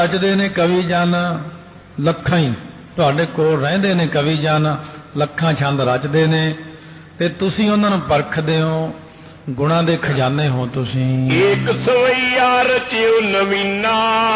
ਰਚਦੇ ਨੇ ਕਵੀ ਜਨ ਲੱਖਾਂ ਹੀ ਤੁਹਾਡੇ ਕੋਲ ਰਹਿੰਦੇ ਨੇ ਕਵੀ ਜਨ ਲੱਖਾਂ ਛੰਦ ਰਚਦੇ ਨੇ ਤੇ ਤੁਸੀਂ ਉਹਨਾਂ ਨੂੰ ਪਰਖਦੇ ਹੋ ਗੁਣਾਂ ਦੇ ਖਜ਼ਾਨੇ ਹੋ ਤੁਸੀਂ। ਏਕ ਸਵਈਆ ਰਚਿਓ ਨਵੀਨਾ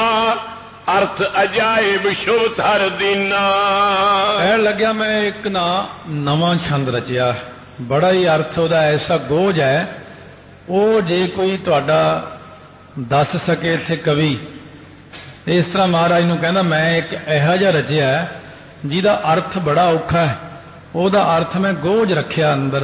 ਅਰਥ ਅਜਾਇਬ ਸ਼ੁਭ ਧਰ ਦੀਨਾ। ਕਹਿਣ ਲੱਗਿਆ ਮੈਂ ਇੱਕ ਨਾ ਨਵਾਂ ਛੰਦ ਰਚਿਆ ਬੜਾ ਹੀ ਅਰਥ ਉਹਦਾ ਐਸਾ ਗੋਝ ਹੈ ਉਹ ਜੇ ਕੋਈ ਤੁਹਾਡਾ ਦੱਸ ਸਕੇ ਇੱਥੇ ਕਵੀ। ਇਸ ਤਰ੍ਹਾਂ ਮਹਾਰਾਜ ਨੂੰ ਕਹਿੰਦਾ ਮੈਂ ਇੱਕ ਇਹੋ ਜਿਹਾ ਰਚਿਆ ਜਿਹਦਾ ਅਰਥ ਬੜਾ ਔਖਾ ਹੈ ਉਹਦਾ ਅਰਥ ਮੈਂ ਗੋਝ ਰੱਖਿਆ ਅੰਦਰ।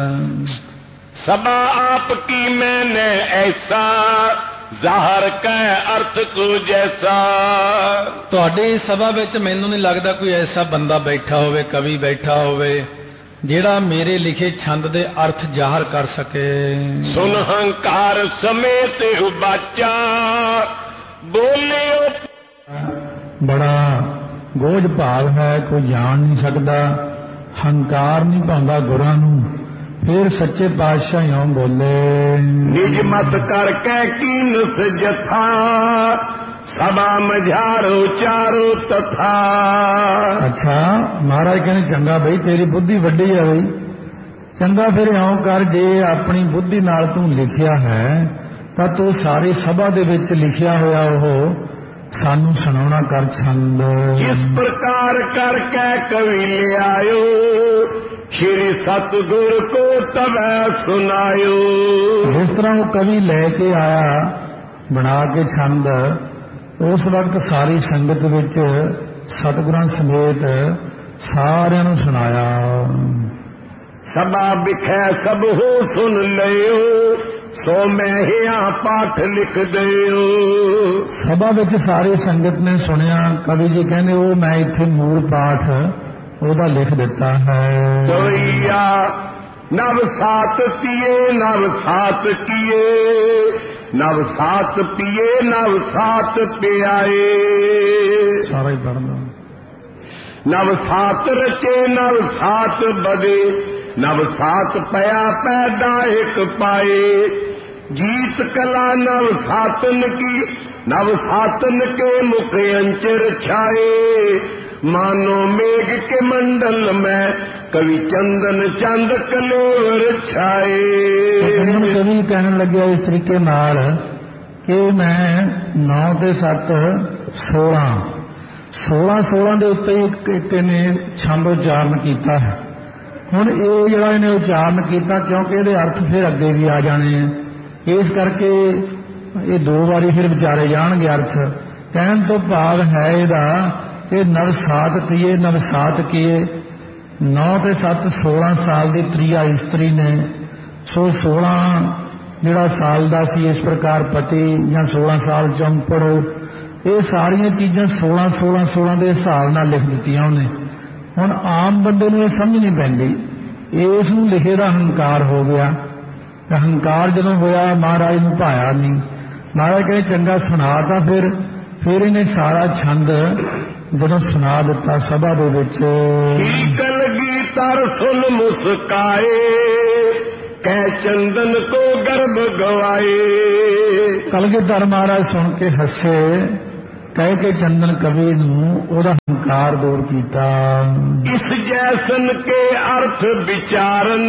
सबा आपकी मैंने ऐसा ਜ਼ਾਹਰ ਕੈ ਅਰਥ ਕੋ ਜੈਸਾ। ਤੁਹਾਡੀ ਸਭਾ ਵਿੱਚ ਮੈਨੂੰ ਨਹੀਂ ਲੱਗਦਾ ਕੋਈ ਐਸਾ ਬੰਦਾ ਬੈਠਾ ਹੋਵੇ ਕਵੀ ਬੈਠਾ ਹੋਵੇ ਜਿਹੜਾ ਮੇਰੇ ਲਿਖੇ ਛੰਦ ਦੇ ਅਰਥ ਜ਼ਾਹਰ ਕਰ ਸਕੇ। ਸੁਨ ਹੰਕਾਰ ਸਮੇਤ ਉਬਾਚਾ ਬੋਲਿਓ। ਬੜਾ ਗੋਝ ਭਾਵ ਹੈ ਕੋਈ ਜਾਣ ਨਹੀਂ ਸਕਦਾ ਹੰਕਾਰ ਨਹੀਂ ਪਾਉਂਦਾ ਗੁਰਾਂ ਨੂੰ। ਫਿਰ ਸੱਚੇ ਪਾਤਸ਼ਾਹ ਇਉਂ ਬੋਲੇ ਨਿਜ ਮਤ ਕਰਕੇ ਕੀਨਸ ਜਥਾ ਸਭਾ ਮਝਾਰੋ ਚਾਰੋ ਤਥਾ। ਅੱਛਾ ਮਹਾਰਾਜ ਕਹਿੰਦੇ ਚੰਗਾ ਬਈ ਤੇਰੀ ਬੁੱਧੀ ਵੱਡੀ ਹੈ ਬਈ ਚੰਗਾ ਫਿਰ ਇਉਂ ਕਰ ਜੇ ਆਪਣੀ ਬੁੱਧੀ ਨਾਲ ਤੂੰ ਲਿਖਿਆ ਹੈ ਤਾਂ ਤੂੰ ਸਾਰੀ ਸਭਾ ਦੇ ਵਿੱਚ ਲਿਖਿਆ ਹੋਇਆ ਉਹ ਸਾਨੂੰ ਸੁਣਾਉਣਾ ਕਰ ਛੰਦ। ਇਸ ਪ੍ਰਕਾਰ ਕਰਕੇ ਕਵੀ ਲਿਆਇਓ ਸ਼੍ਰੀ ਸਤਿਗੁਰ ਕੋ ਤਵੈ ਸੁਨਾਇਓ। ਇਸ ਤਰ੍ਹਾਂ ਉਹ ਕਵੀ ਲੈ ਕੇ ਆਇਆ ਬਣਾ ਕੇ ਛੰਦ ਉਸ ਵਕਤ ਸਾਰੀ ਸੰਗਤ ਵਿੱਚ ਸਤਿਗੁਰਾਂ ਸਮੇਤ ਸਾਰਿਆਂ ਨੂੰ ਸੁਣਾਇਆ। ਸਭਾ ਵਿਖੇ ਸਭ ਹੋ ਸੁਣ ਲਿਓ ਸੋ ਮੈਂ ਹਿਆ ਪਾਠ ਲਿਖ ਦਿਓ। ਸਭਾ ਵਿੱਚ ਸਾਰੀ ਸੰਗਤ ਨੇ ਸੁਣਿਆ ਕਵੀ ਜੀ ਕਹਿੰਦੇ ਉਹ ਮੈਂ ਇੱਥੇ ਮੂਲ ਪਾਠ ਉਹਦਾ ਲਿਖ ਦਿੱਤਾ ਹੈ। ਸੋਈਆ ਨਵ ਸਾਤ ਪੀਏ ਨਵ ਸਾਤ ਕੀਏ ਨਵ ਸਾਤ ਪੀਏ ਨਵ ਸਾਤ ਪਿਆਏ। ਸਾਰਾ ਹੀ ਪੜ੍ਹਨਾ। ਨਵ ਸਾਤ ਰਚੇ ਨਵ ਸਾਤ ਬਦੇ ਨਵ ਸਾਤ ਪਿਆ ਪੈਦਾ ਇੱਕ ਪਾਏ। ਜੀਤ ਕਲਾ ਨਵ ਸਾਤਨ ਕੀ ਨਵ ਸਾਤਨ ਕੇ ਮੁਖ ਅੰਚਰ ਛਾਏ। मानो मेघ के मंडल में कवि चंदन चंद कलेवर छाए। कवि कहने लगे इस तरीके नाल कि मैं 9 ਤੇ 7 16 ਦੇ ਉੱਤੇ ਇੱਕ ਨੇ ਛੰਦ ਉਚਾਰਨ ਕੀਤਾ ਹੈ। ਹੁਣ ਇਹ ਜਿਹੜਾ ਇਹਨੇ ਉਚਾਰਨ ਕੀਤਾ ਕਿਉਂਕਿ ਇਹਦੇ ਅਰਥ ਫਿਰ ਅੱਗੇ ਵੀ ਆ ਜਾਣੇ ਆ ਇਸ ਕਰਕੇ ਇਹ 2 ਵਾਰੀ ਫਿਰ ਵਿਚਾਰੇ ਜਾਣਗੇ ਅਰਥ। ਕਹਿਣ ਤੋਂ ਭਾਵ ਹੈ ਇਹਦਾ ਕਿ ਨਵ ਸਾਤ ਤੀਏ ਨਵ ਸਾਤ ਕੀਏ 9 ਤੇ 7 16 ਸਾਲ ਦੀ ਤ੍ਰਿਆ ਇਸਤਰੀ ਨੇ। ਸੋ 16 ਜਿਹੜਾ ਸਾਲ ਦਾ ਸੀ ਇਸ ਪ੍ਰਕਾਰ ਪਤੀ ਜਾਂ 16 ਸਾਲ ਚੰਪੜ ਇਹ ਸਾਰੀਆਂ ਚੀਜ਼ਾਂ 16 ਦੇ ਹਿਸਾਬ ਨਾਲ ਲਿਖ ਦਿੱਤੀਆਂ ਉਹਨੇ। ਹੁਣ ਆਮ ਬੰਦੇ ਨੂੰ ਇਹ ਸਮਝ ਨਹੀਂ ਪੈਂਦੀ ਇਸ ਨੂੰ ਲਿਖੇ ਦਾ ਹੰਕਾਰ ਹੋ ਗਿਆ। ਹੰਕਾਰ ਜਦੋਂ ਹੋਇਆ ਮਹਾਰਾਜ ਨੂੰ ਭਾਇਆ ਨਹੀਂ। ਮਹਾਰਾਜ ਕਹਿੰਦੇ ਚੰਗਾ ਸੁਣਾ ਤਾਂ ਫਿਰ ਇਹਨੇ ਸਾਰਾ ਛੰਦ ਜਦੋਂ ਸੁਣਾ ਦਿੱਤਾ ਸਭਾ ਦੇ ਵਿੱਚ। ਕਲਗੀ ਤਰ ਸੁਨ ਮੁਸਕਾਏ ਕਹਿ ਚੰਦਨ ਕੋ ਗਰਭ ਗਵਾਏ। ਕਲਗੀਧਰ ਮਹਾਰਾਜ ਸੁਣ ਕੇ ਹੱਸੇ ਕਹਿ ਕੇ ਚੰਦਨ ਕਵੀ ਨੂੰ ਉਹਦਾ ਹੰਕਾਰ ਦੂਰ ਕੀਤਾ। ਇਸ ਜੈਸਨ ਕੇ ਅਰਥ ਵਿਚਾਰਨ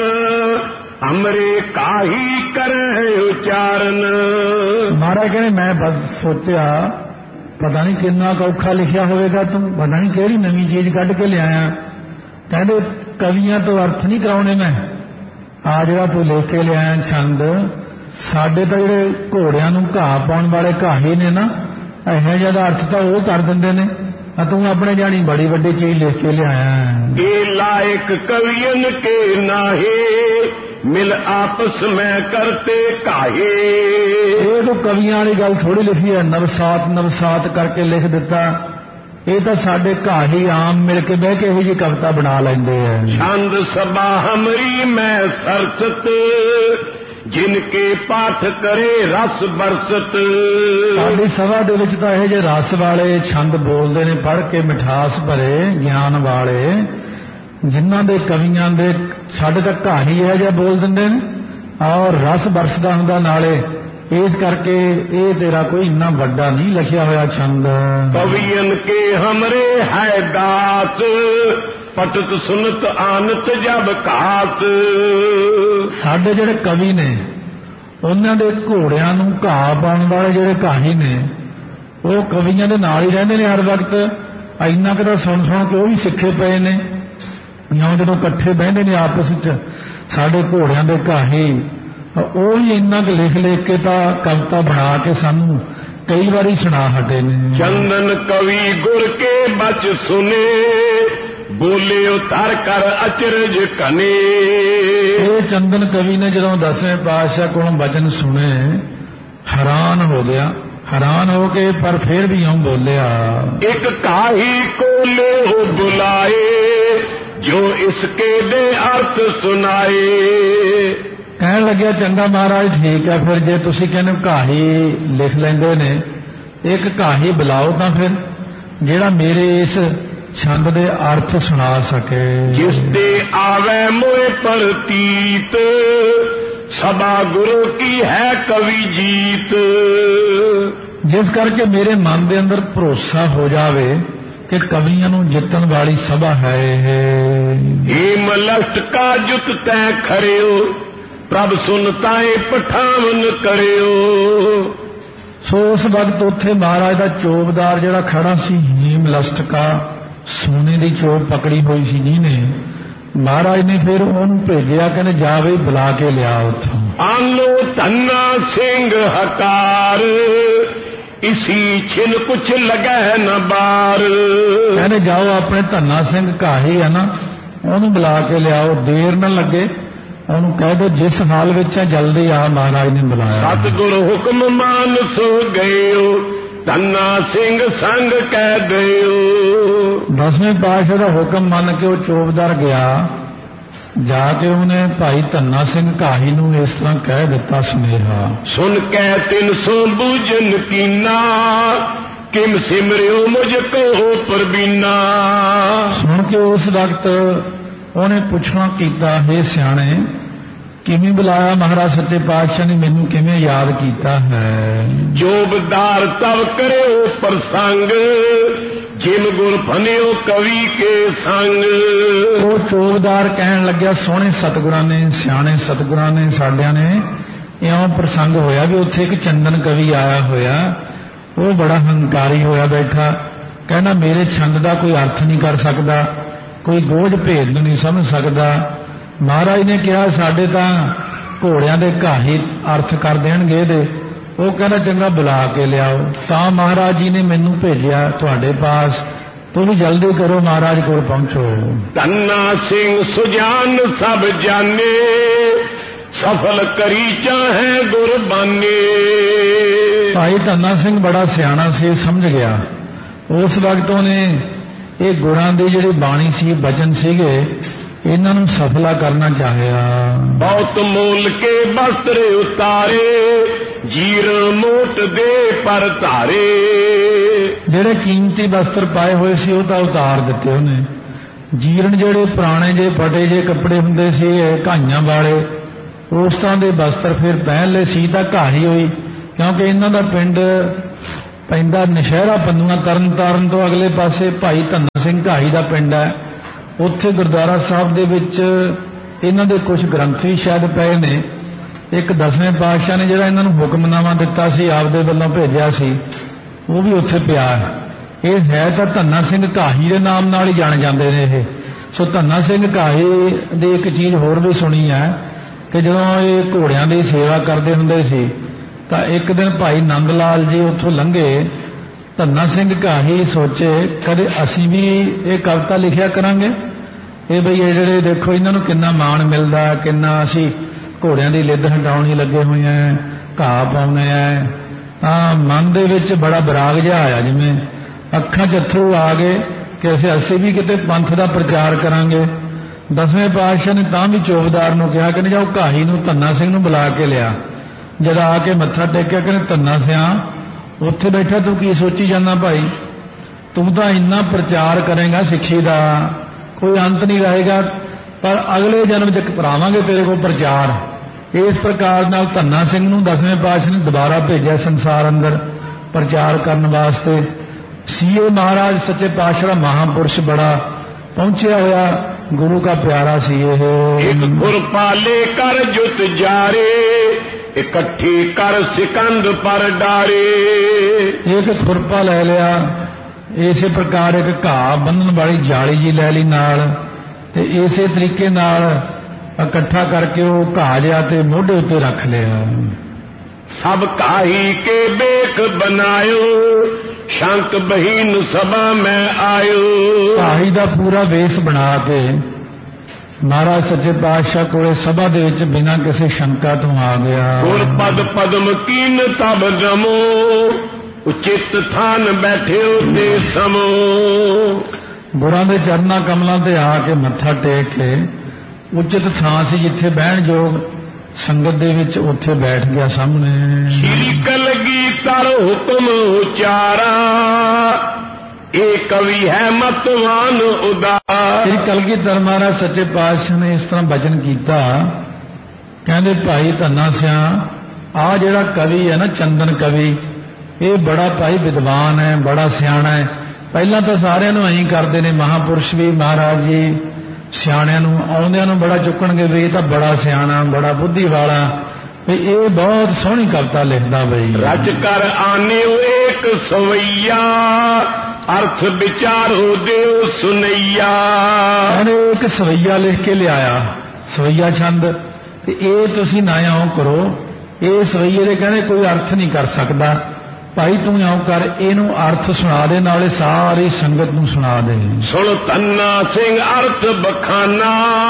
ਅਮਰੇ ਕਾਹੀ ਕਰੇ ਉਚਾਰਨ। ਮਹਾਰਾਜ ਕਹਿੰਦੇ ਮੈਂ ਬਸ ਸੋਚਿਆ ਪਤਾ ਨਹੀਂ ਕਿੰਨਾ ਔਖਾ ਲਿਖਿਆ ਹੋਵੇਗਾ ਤੂੰ ਪਤਾ ਨਹੀਂ ਕਿਹੜੀ ਨਵੀਂ ਚੀਜ਼ ਕੱਢ ਕੇ ਲਿਆਇਆ। ਕਹਿੰਦੇ ਕਵੀਆਂ ਤੋਂ ਅਰਥ ਨਹੀਂ ਕਰਾਉਣੇ ਮੈਂ ਆ ਜਿਹੜਾ ਤੂੰ ਲਿਖ ਕੇ ਲਿਆਇਆ ਛੰਦ ਸਾਡੇ ਤਾਂ ਜਿਹੜੇ ਘੋੜਿਆਂ ਨੂੰ ਘਾਹ ਪਾਉਣ ਵਾਲੇ ਘਾਹੇ ਨੇ ਨਾ ਇਹੋ ਜਿਹਾ ਅਰਥ ਤਾਂ ਉਹ ਕਰ ਦਿੰਦੇ ਨੇ ਤੂੰ ਆਪਣੇ ਜਾਣੀ ਬੜੀ ਵੱਡੀ ਚੀਜ਼ ਲਿਖ ਕੇ ਲਿਆਇਆ। ਇਹ ਲਾਇਕ ਕਵੀਨ ਕੇ ਨਾਹੇ ਮਿਲ ਆਪਸ ਮੈਂ ਕਰਤੇ ਕਾਹੇ। ਇਹ ਤਾਂ ਕਵੀਆਂ ਵਾਲੀ ਗੱਲ ਥੋੜੀ ਲਿਖੀ ਹੈ ਨਵਸਾਤ ਕਰਕੇ ਲਿਖ ਦਿੱਤਾ। ਇਹ ਤਾਂ ਸਾਡੇ ਘਾਹੀ ਆਮ ਮਿਲ ਕੇ ਬਹਿ ਕੇ ਇਹੋ ਜਿਹੀ ਕਵਿਤਾ ਬਣਾ ਲੈਂਦੇ ਆ। ਛੰਦ ਸਭਾ ਹਮਰੀ ਮੈਂ ਸਰਸਤ ਜਿਨ ਕੇ ਪਾਠ ਕਰੇ ਰਸ ਬਰਸਤ। ਸਾਡੀ ਸਭਾ ਦੇ ਵਿੱਚ ਤਾਂ ਇਹੋ ਜਿਹੇ ਰਸ ਵਾਲੇ ਛੰਦ ਬੋਲਦੇ ਨੇ ਪੜ੍ਹ ਕੇ ਮਿਠਾਸ ਭਰੇ ਗਿਆਨ ਵਾਲੇ ਜਿਨ੍ਹਾਂ ਦੇ ਕਵੀਆਂ ਦੇ ਸਾਡੇ ਤਾਂ ਘਾਹੀ ਇਹੋ ਜਿਹਾ ਬੋਲ ਦਿੰਦੇ ਨੇ ਔਰ ਰਸ ਬਰਸਦਾ ਹੁੰਦਾ ਨਾਲੇ ਇਸ ਕਰਕੇ ਇਹ ਤੇਰਾ ਕੋਈ ਇੰਨਾ ਵੱਡਾ ਨਹੀਂ ਲਿਖਿਆ ਹੋਇਆ ਛੰਦ। ਕਵੀਨ ਕੇ ਹਮਰੇ ਹੈ ਦਾਤ ਪਟਤ ਸੁਨਤ ਆਨਤ ਜਬ ਘਾਤ। ਸਾਡੇ ਜਿਹੜੇ ਕਵੀ ਨੇ ਉਹਨਾਂ ਦੇ ਘੋੜਿਆਂ ਨੂੰ ਘਾਹ ਪਾਉਣ ਵਾਲੇ ਜਿਹੜੇ ਘਾਹੀ ਨੇ ਉਹ ਕਵੀਆਂ ਦੇ ਨਾਲ ਹੀ ਰਹਿੰਦੇ ਨੇ ਹਰ ਵਕਤ। ਇੰਨਾ ਕੁ ਤਾਂ ਸੁਣ ਕੇ ਉਹ ਵੀ ਸਿੱਖੇ ਪਏ ਨੇ। ਜਾਂ ਜਦੋਂ ਇਕੱਠੇ ਬਹਿੰਦੇ ਨੇ ਆਪਸ ਵਿੱਚ ਸਾਡੇ ਘੋੜਿਆਂ ਦੇ ਘਾਹੀ ਉਹ ਵੀ ਇੰਨਾ ਕੁ ਲਿਖ ਕੇ ਤਾਂ ਕਵਿਤਾ ਬਣਾ ਕੇ ਸਾਨੂੰ ਕਈ ਵਾਰੀ ਸੁਣਾ ਹਟੇ ਨੇ। ਚੰਦਨ ਕਵੀ ਗੁਰ ਕੇ ਬਚ ਸੁਨੇ ਬੋਲੇ ਉਤਰ ਕਰ ਅਚਰਜ ਕਨੇ। ਇਹ ਚੰਦਨ ਕਵੀ ਨੇ ਜਦੋਂ 10ਵੇਂ ਪਾਤਸ਼ਾਹ ਕੋਲੋਂ ਬਚਨ ਸੁਣੇ ਹੈਰਾਨ ਹੋ ਗਿਆ। ਹੈਰਾਨ ਹੋ ਕੇ ਪਰ ਫਿਰ ਵੀ ਇਉਂ ਬੋਲਿਆ। ਇੱਕ ਕਾਹੀ ਕੋਲੇ ਹੋ ਬੁਲਾਏ ਜੋ ਇਸਕੇ ਦੇ ਅਰਥ ਸੁਣਾਏ। ਕਹਿਣ ਲੱਗਿਆ ਚੰਗਾ ਮਹਾਰਾਜ ਠੀਕ ਹੈ, ਫਿਰ ਜੇ ਤੁਸੀਂ ਕਹਿੰਦੇ ਘਾਹੀ ਲਿਖ ਲੈਂਦੇ ਨੇ ਇੱਕ ਘਾਹੀ ਬੁਲਾਓ ਤਾਂ ਫਿਰ ਜਿਹੜਾ ਮੇਰੇ ਇਸ ਛੰਦ ਦੇ ਅਰਥ ਸੁਣਾ ਸਕੇ। ਜਿਸ ਦੇ ਆਵੇ ਮੋਏ ਪ੍ਰਤੀਤ ਸਭਾ ਗੁਰੂ ਕੀ ਹੈ ਕਵੀ ਜੀਤ। ਜਿਸ ਕਰਕੇ ਮੇਰੇ ਮਨ ਦੇ ਅੰਦਰ ਭਰੋਸਾ ਹੋ ਜਾਵੇ ਕਿ ਕਵੀਆਂ ਨੂੰ ਜਿੱਤਣ ਵਾਲੀ ਸਭਾ ਹੈ ਇਹ। ਹੇਮ ਲਸ਼ਟ ਕਾ ਜੁਤ ਤੈ ਖੜਿਓ ਪ੍ਰਭ ਸੁਨ ਤਾਏ ਪਠਾਵਨ ਕਰਿਓ। ਸੋ ਉਸ ਵਕਤ ਉੱਥੇ ਮਹਾਰਾਜ ਦਾ ਚੋਬਦਾਰ ਜਿਹੜਾ ਖੜਾ ਸੀ ਹੀਮ ਲਸਟਕਾ ਸੋਨੇ ਦੀ ਚੋਬ ਪਕੜੀ ਹੋਈ ਸੀ ਜਿਹਨੇ ਮਹਾਰਾਜ ਨੇ ਫਿਰ ਉਹਨੂੰ ਭੇਜਿਆ ਕਹਿੰਦੇ ਜਾ ਬਈ ਬੁਲਾ ਕੇ ਲਿਆ ਉੱਥੋਂ। ਆਲੋ ਧੰਨਾ ਸਿੰਘ ਹਕਾਰ ਇਸੀ ਛਿਨ ਕੁਛ ਲੱਗੈ ਨ ਬਾਰ। ਕਹਿੰਦੇ ਜਾਓ ਆਪਣੇ ਧੰਨਾ ਸਿੰਘ ਘਾਹੀ ਹੈ ਨਾ ਉਹਨੂੰ ਬੁਲਾ ਕੇ ਲਿਆਓ, ਦੇਰ ਨਾ ਲੱਗੇ। ਉਹਨੂੰ ਕਹਿ ਦਿਓ ਜਿਸ ਹਾਲ ਵਿੱਚ ਹੈ ਜਲਦੀ ਆ। ਮਹਾਰਾਜ ਨੇ ਬੁਲਾਇਆ। ਸਤਿਗੁਰ ਹੁਕਮ ਮਾਨ ਸੋ ਗਇਓ ਧੰਨਾ ਸਿੰਘ ਸੰਗ ਕਹਿ ਦਿਓ। 10ਵੇਂ ਪਾਤਸ਼ਾਹ ਦਾ ਹੁਕਮ ਮੰਨ ਕੇ ਉਹ ਚੋਬਦਾਰ ਗਿਆ। ਜਾ ਕੇ ਉਹਨੇ ਭਾਈ ਧੰਨਾ ਸਿੰਘ ਘਾਹੀ ਨੂੰ ਇਸ ਤਰ੍ਹਾਂ ਕਹਿ ਦਿੱਤਾ ਸੁਨੇਹਾ। ਸੁਣ ਕੇ 300 ਬੂਝਨ ਕੀਨਾ ਕਿਮ ਸਿਮਰਿਓ ਮੁਝ ਕੋ ਪ੍ਰਬੀਨਾ। ਸੁਣ ਕੇ ਉਸ ਵਕਤ ਉਹਨੇ ਪੁੱਛਣਾ ਕੀਤਾ ਹੈ ਸਿਆਣੇ ਕਿਵੇਂ ਬੁਲਾਇਆ ਮਹਾਰਾਜ ਸੱਚੇ ਪਾਤਸ਼ਾਹ ਨੇ ਮੈਨੂੰ ਕਿਵੇਂ ਯਾਦ ਕੀਤਾ ਹੈ। ਜੋਬਦਾਰ ਤਵ ਕਰਿਓ ਪ੍ਰਸੰਗ ਜਿਮ ਗੁਰ ਫਨਿਓ ਕਵੀ ਕੇ ਸੰਗ। ਉਹ ਚੋਬਦਾਰ ਕਹਿਣ ਲੱਗਿਆ ਸੋਹਣੇ ਸਤਿਗੁਰਾਂ ਨੇ ਸਿਆਣੇ ਸਤਿਗੁਰਾਂ ਨੇ ਸਾਡਿਆਂ ਨੇ ਇਉਂ ਪ੍ਰਸੰਗ ਹੋਇਆ ਵੀ ਉੱਥੇ ਇੱਕ ਚੰਦਨ ਕਵੀ ਆਇਆ ਹੋਇਆ ਉਹ ਬੜਾ ਹੰਕਾਰੀ ਹੋਇਆ ਬੈਠਾ ਕਹਿੰਦਾ ਮੇਰੇ ਛੰਦ ਦਾ ਕੋਈ ਅਰਥ ਨਹੀਂ ਕਰ ਸਕਦਾ, ਕੋਈ ਗੋਝ ਭੇਦ ਨਹੀਂ ਸਮਝ ਸਕਦਾ। ਮਹਾਰਾਜ ਨੇ ਕਿਹਾ ਸਾਡੇ ਤਾਂ ਘੋੜਿਆਂ ਦੇ ਘਾਹੀ ਅਰਥ ਕਰ ਦੇਣਗੇ ਇਹਦੇ। ਉਹ ਕਹਿੰਦਾ ਚੰਗਾ ਬੁਲਾ ਕੇ ਲਿਆਓ। ਤਾਂ ਮਹਾਰਾਜ ਜੀ ਨੇ ਮੈਨੂੰ ਭੇਜਿਆ ਤੁਹਾਡੇ ਪਾਸ, ਤੂੰ ਵੀ ਜਲਦੀ ਕਰੋ ਮਹਾਰਾਜ ਕੋਲ ਪਹੁੰਚੋ। ਧੰਨਾ ਸਿੰਘ ਸੁਜਾਨ ਸਭ ਜਾਣੇ ਸਫਲ ਕਰੀ ਚਾਹੇ ਗੁਰਬਾਨੇ। ਭਾਈ ਧੰਨਾ ਸਿੰਘ ਬੜਾ ਸਿਆਣਾ ਸੀ, ਸਮਝ ਗਿਆ। ਉਸ ਵਕਤ ਉਹਨੇ ਇਹ ਗੁਰਾਂ ਦੀ ਜਿਹੜੀ ਬਾਣੀ ਸੀ ਬਚਨ ਸੀਗੇ ਇਹਨਾਂ ਨੂੰ ਸਫਲਾ ਕਰਨਾ ਚਾਹਿਆ। ਬਹੁਤ ਮੋਲ ਕੇ ਬਸਤਰ ਉਤਾਰੇ ਜੀਰ ਮੋਟ ਦੇ ਪਰ ਧਾਰੇ। ਜਿਹੜੇ ਕੀਮਤੀ ਬਸਤਰ ਪਾਏ ਹੋਏ ਸੀ ਉਹ ਤਾਂ ਉਤਾਰ ਦਿੱਤੇ ਉਹਨੇ। ਜੀਰਨ ਜਿਹੜੇ ਪੁਰਾਣੇ ਜੇ ਫਟੇ ਜੇ ਕੱਪੜੇ ਹੁੰਦੇ ਸੀ ਘਾਈਆਂ ਵਾਲੇ ਉਸ ਤਰ੍ਹਾਂ ਦੇ ਬਸਤਰ ਫਿਰ ਪਹਿਨ ਲਏ ਸੀ ਤਾਂ ਘਾਹੀ ਹੋਈ ਕਿਉਂਕਿ ਇਹਨਾਂ ਦਾ ਪਿੰਡ ਪੈਂਦਾ ਨਸ਼ਹਿਰਾ ਪੰਨੂਆਂ ਤਰਨ ਤਾਰਨ ਤੋਂ ਅਗਲੇ ਪਾਸੇ ਭਾਈ ਧੰਨਾ ਸਿੰਘ ਘਾਹੀ ਦਾ ਪਿੰਡ ਹੈ। ਉੱਥੇ ਗੁਰਦੁਆਰਾ ਸਾਹਿਬ ਦੇ ਵਿੱਚ ਇਹਨਾਂ ਦੇ ਕੁਝ ਗ੍ਰੰਥ ਵੀ ਸ਼ਾਇਦ ਪਏ ਨੇ। ਇੱਕ 10ਵੇਂ ਪਾਤਸ਼ਾਹ ਨੇ ਜਿਹੜਾ ਇਹਨਾਂ ਨੂੰ ਹੁਕਮਨਾਮਾ ਦਿੱਤਾ ਸੀ ਆਪਦੇ ਵੱਲੋਂ ਭੇਜਿਆ ਸੀ ਉਹ ਵੀ ਉੱਥੇ ਪਿਆ ਹੈ। ਇਹ ਹੈ ਤਾਂ ਧੰਨਾ ਸਿੰਘ ਘਾਹੀ ਦੇ ਨਾਮ ਨਾਲ ਹੀ ਜਾਣੇ ਜਾਂਦੇ ਨੇ ਇਹ। ਸੋ ਧੰਨਾ ਸਿੰਘ ਘਾਹੀ ਦੀ ਇੱਕ ਚੀਜ਼ ਹੋਰ ਵੀ ਸੁਣੀ ਹੈ ਕਿ ਜਦੋਂ ਇਹ ਘੋੜਿਆਂ ਦੀ ਸੇਵਾ ਕਰਦੇ ਹੁੰਦੇ ਸੀ ਤਾਂ ਇੱਕ ਦਿਨ ਭਾਈ ਨੰਦ ਲਾਲ ਜੀ ਉੱਥੋਂ ਲੰਘੇ। ਧੰਨਾ ਸਿੰਘ ਘਾਹੀ ਸੋਚੇ ਕਦੇ ਅਸੀਂ ਵੀ ਇਹ ਕਵਿਤਾ ਲਿਖਿਆ ਕਰਾਂਗੇ। ਇਹ ਬਈ ਇਹ ਜਿਹੜੇ ਦੇਖੋ ਇਹਨਾਂ ਨੂੰ ਕਿੰਨਾ ਮਾਣ ਮਿਲਦਾ, ਕਿੰਨਾ ਅਸੀਂ ਘੋੜਿਆਂ ਦੀ ਲਿੱਦ ਹਟਾਉਣ ਹੀ ਲੱਗੇ ਹੋਏ ਆ, ਘਾਹ ਪਾਉਂਦੇ ਆ। ਤਾਂ ਮਨ ਦੇ ਵਿੱਚ ਬੜਾ ਬਰਾਗ ਜਿਹਾ ਆਇਆ, ਜਿਵੇਂ ਅੱਖਾਂ 'ਚ ਅੱਥਰੂ ਆ ਗਏ ਕਿ ਅਸੀਂ ਵੀ ਕਿਤੇ ਪੰਥ ਦਾ ਪ੍ਰਚਾਰ ਕਰਾਂਗੇ। 10ਵੇਂ ਪਾਤਸ਼ਾਹ ਨੇ ਤਾਂ ਵੀ ਚੌਬਦਾਰ ਨੂੰ ਕਿਹਾ ਕਿ ਜਾਓ ਘਾਹੀ ਨੂੰ ਧੰਨਾ ਸਿੰਘ ਨੂੰ ਬੁਲਾ ਕੇ ਲਿਆ। ਜਦ ਆ ਕੇ ਮੱਥਾ ਟੇਕਿਆ ਕਹਿੰਦੇ ਧੰਨਾ ਸਿਆ ਉੱਥੇ ਬੈਠਾ ਤੂੰ ਕੀ ਸੋਚੀ ਜਾਂਦਾ ਭਾਈ, ਤੂੰ ਤਾਂ ਇੰਨਾ ਪ੍ਰਚਾਰ ਕਰੇਗਾ ਸਿੱਖੀ ਦਾ ਕੋਈ ਅੰਤ ਨਹੀਂ ਰਹੇਗਾ, ਪਰ ਅਗਲੇ ਜਨਮ 'ਚ ਕਰਾਵਾਂਗੇ ਤੇਰੇ ਕੋਲ ਪ੍ਰਚਾਰ। ਇਸ ਪ੍ਰਕਾਰ ਨਾਲ ਧੰਨਾ ਸਿੰਘ ਨੂੰ 10ਵੇਂ ਪਾਤਸ਼ਾਹ ਨੇ ਦੁਬਾਰਾ ਭੇਜਿਆ ਸੰਸਾਰ ਅੰਦਰ ਪ੍ਰਚਾਰ ਕਰਨ ਵਾਸਤੇ। ਸੀਏ ਮਹਾਰਾਜ ਸੱਚੇ ਪਾਤਸ਼ਾਹ ਦਾ ਮਹਾਂਪੁਰਸ਼ ਬੜਾ ਪਹੁੰਚਿਆ ਹੋਇਆ ਗੁਰੂ ਦਾ ਪਿਆਰਾ ਸੀ ਇਹ। ਇੱਕ ਖੁਰਪਾਲੇ ਕਰ ਜੁਤ ਜਾਰੇ, ਇਕੱਠੀ ਕਰ ਸਿਕੰਦ ਪਰ ਡਾਰੇ। ਇੱਕ ਖੁਰਪਾ ਲੈ ਲਿਆ, ਇਸੇ ਪ੍ਰਕਾਰ ਇੱਕ ਘਾਹ ਬੰਨਣ ਵਾਲੀ ਜਾਲੀ ਜੀ ਲੈ ਲਈ ਨਾਲ, ਤੇ ਇਸੇ ਤਰੀਕੇ ਨਾਲ ਇਕੱਠਾ ਕਰਕੇ ਉਹ ਘਾਹ ਲਿਆ ਤੇ ਮੋਢੇ ਉੱਤੇ ਰੱਖ ਲਿਆ। ਸਭ ਕਾਹੀ ਕੇ ਬੇਖ ਬਨਾਇਓ, ਸ਼ੰਕ ਬਹੀਨ ਸਭਾ ਮੈਂ ਆਇਓ। ਕਾਹੀ ਦਾ ਪੂਰਾ ਵੇਸ ਬਣਾ ਕੇ ਮਹਾਰਾਜ ਸੱਚੇ ਪਾਤਸ਼ਾਹ ਕੋਲੇ ਸਭਾ ਦੇ ਵਿੱਚ ਬਿਨਾਂ ਕਿਸੇ ਸ਼ੰਕਾ ਤੋਂ ਆ ਗਿਆ। ਗੁਰ ਪਦ ਪਦਮ ਕੀਨ ਤਬ ਨਮੋ, ਉਚਿਤ ਥਾਨ ਬੈਠਿਓ ਤੇ ਸਮੋ। ਗੁਰਾਂ ਦੇ ਚਰਨਾਂ ਕਮਲਾਂ ਤੇ ਆ ਕੇ ਮੱਥਾ ਟੇਕ ਕੇ ਉਚਿਤ ਥਾਂ ਸੀ ਜਿੱਥੇ ਬਹਿਣ ਯੋਗ ਸੰਗਤ ਦੇ ਵਿੱਚ, ਉੱਥੇ ਬੈਠ ਗਿਆ ਸਾਹਮਣੇ। ਸ਼੍ਰੀ ਕਲਗੀਧਰ ਹੁਕਮ ਉਚਾਰਾ, ਇਹ ਕਵੀ ਹੈ ਮਤਵਾਨ ਉਦਾਰ। ਸ਼੍ਰੀ ਕਲਗੀਧਰ ਮਹਾਰਾਜ ਸੱਚੇ ਪਾਤਸ਼ਾਹ ਨੇ ਇਸ ਤਰ੍ਹਾਂ ਬਚਨ ਕੀਤਾ, ਕਹਿੰਦੇ ਭਾਈ ਧੰਨਾ ਸਿਆ, ਆ ਜਿਹੜਾ ਕਵੀ ਹੈ ਨਾ ਚੰਦਨ ਕਵੀ, ਇਹ ਬੜਾ ਭਾਈ ਵਿਦਵਾਨ ਹੈ, ਬੜਾ ਸਿਆਣਾ ਹੈ। ਪਹਿਲਾਂ ਤਾਂ ਸਾਰਿਆਂ ਨੂੰ ਐਂ ਕਰਦੇ ਨੇ, ਮਹਾਂਪੁਰਸ਼ ਵੀ ਮਹਾਰਾਜ ਜੀ ਸਿਆਣਿਆਂ ਨੂੰ ਆਉਂਦਿਆਂ ਨੂੰ ਬੜਾ ਚੁੱਕਣਗੇ ਵੀ ਇਹ ਤਾਂ ਬੜਾ ਸਿਆਣਾ, ਬੜਾ ਬੁੱਧੀ ਵਾਲਾ, ਵੀ ਇਹ ਬਹੁਤ ਸੋਹਣੀ ਕਵਿਤਾ ਲਿਖਦਾ ਬਈ। ਰਚ ਕਰ ਆਨਿਓ ਏਕ ਸਵਈਆ, ਅਰਥ ਵਿਚਾਰੋ ਦਿਓ ਸੁਨਈਆ। ਉਹਨੇ ਇੱਕ ਸਵਈਆ ਲਿਖ ਕੇ ਲਿਆਇਆ, ਸਵਈਆ ਛੰਦ, ਤੇ ਇਹ ਤੁਸੀਂ ਨਾ ਆਉ ਕਰੋ, ਇਹ ਸਵਈਏ ਦੇ ਕਹਿੰਦੇ ਕੋਈ ਅਰਥ ਨਹੀਂ ਕਰ ਸਕਦਾ, ਭਾਈ ਤੂੰ ਆਉ ਕਰ, ਇਹਨੂੰ ਅਰਥ ਸੁਣਾ ਦੇ, ਨਾਲੇ ਸਾਰੀ ਸੰਗਤ ਨੂੰ ਸੁਣਾ ਦੇ। ਸੁਣ ਧੰਨਾ ਸਿੰਘ ਅਰਥ ਬਖਾਨਾ,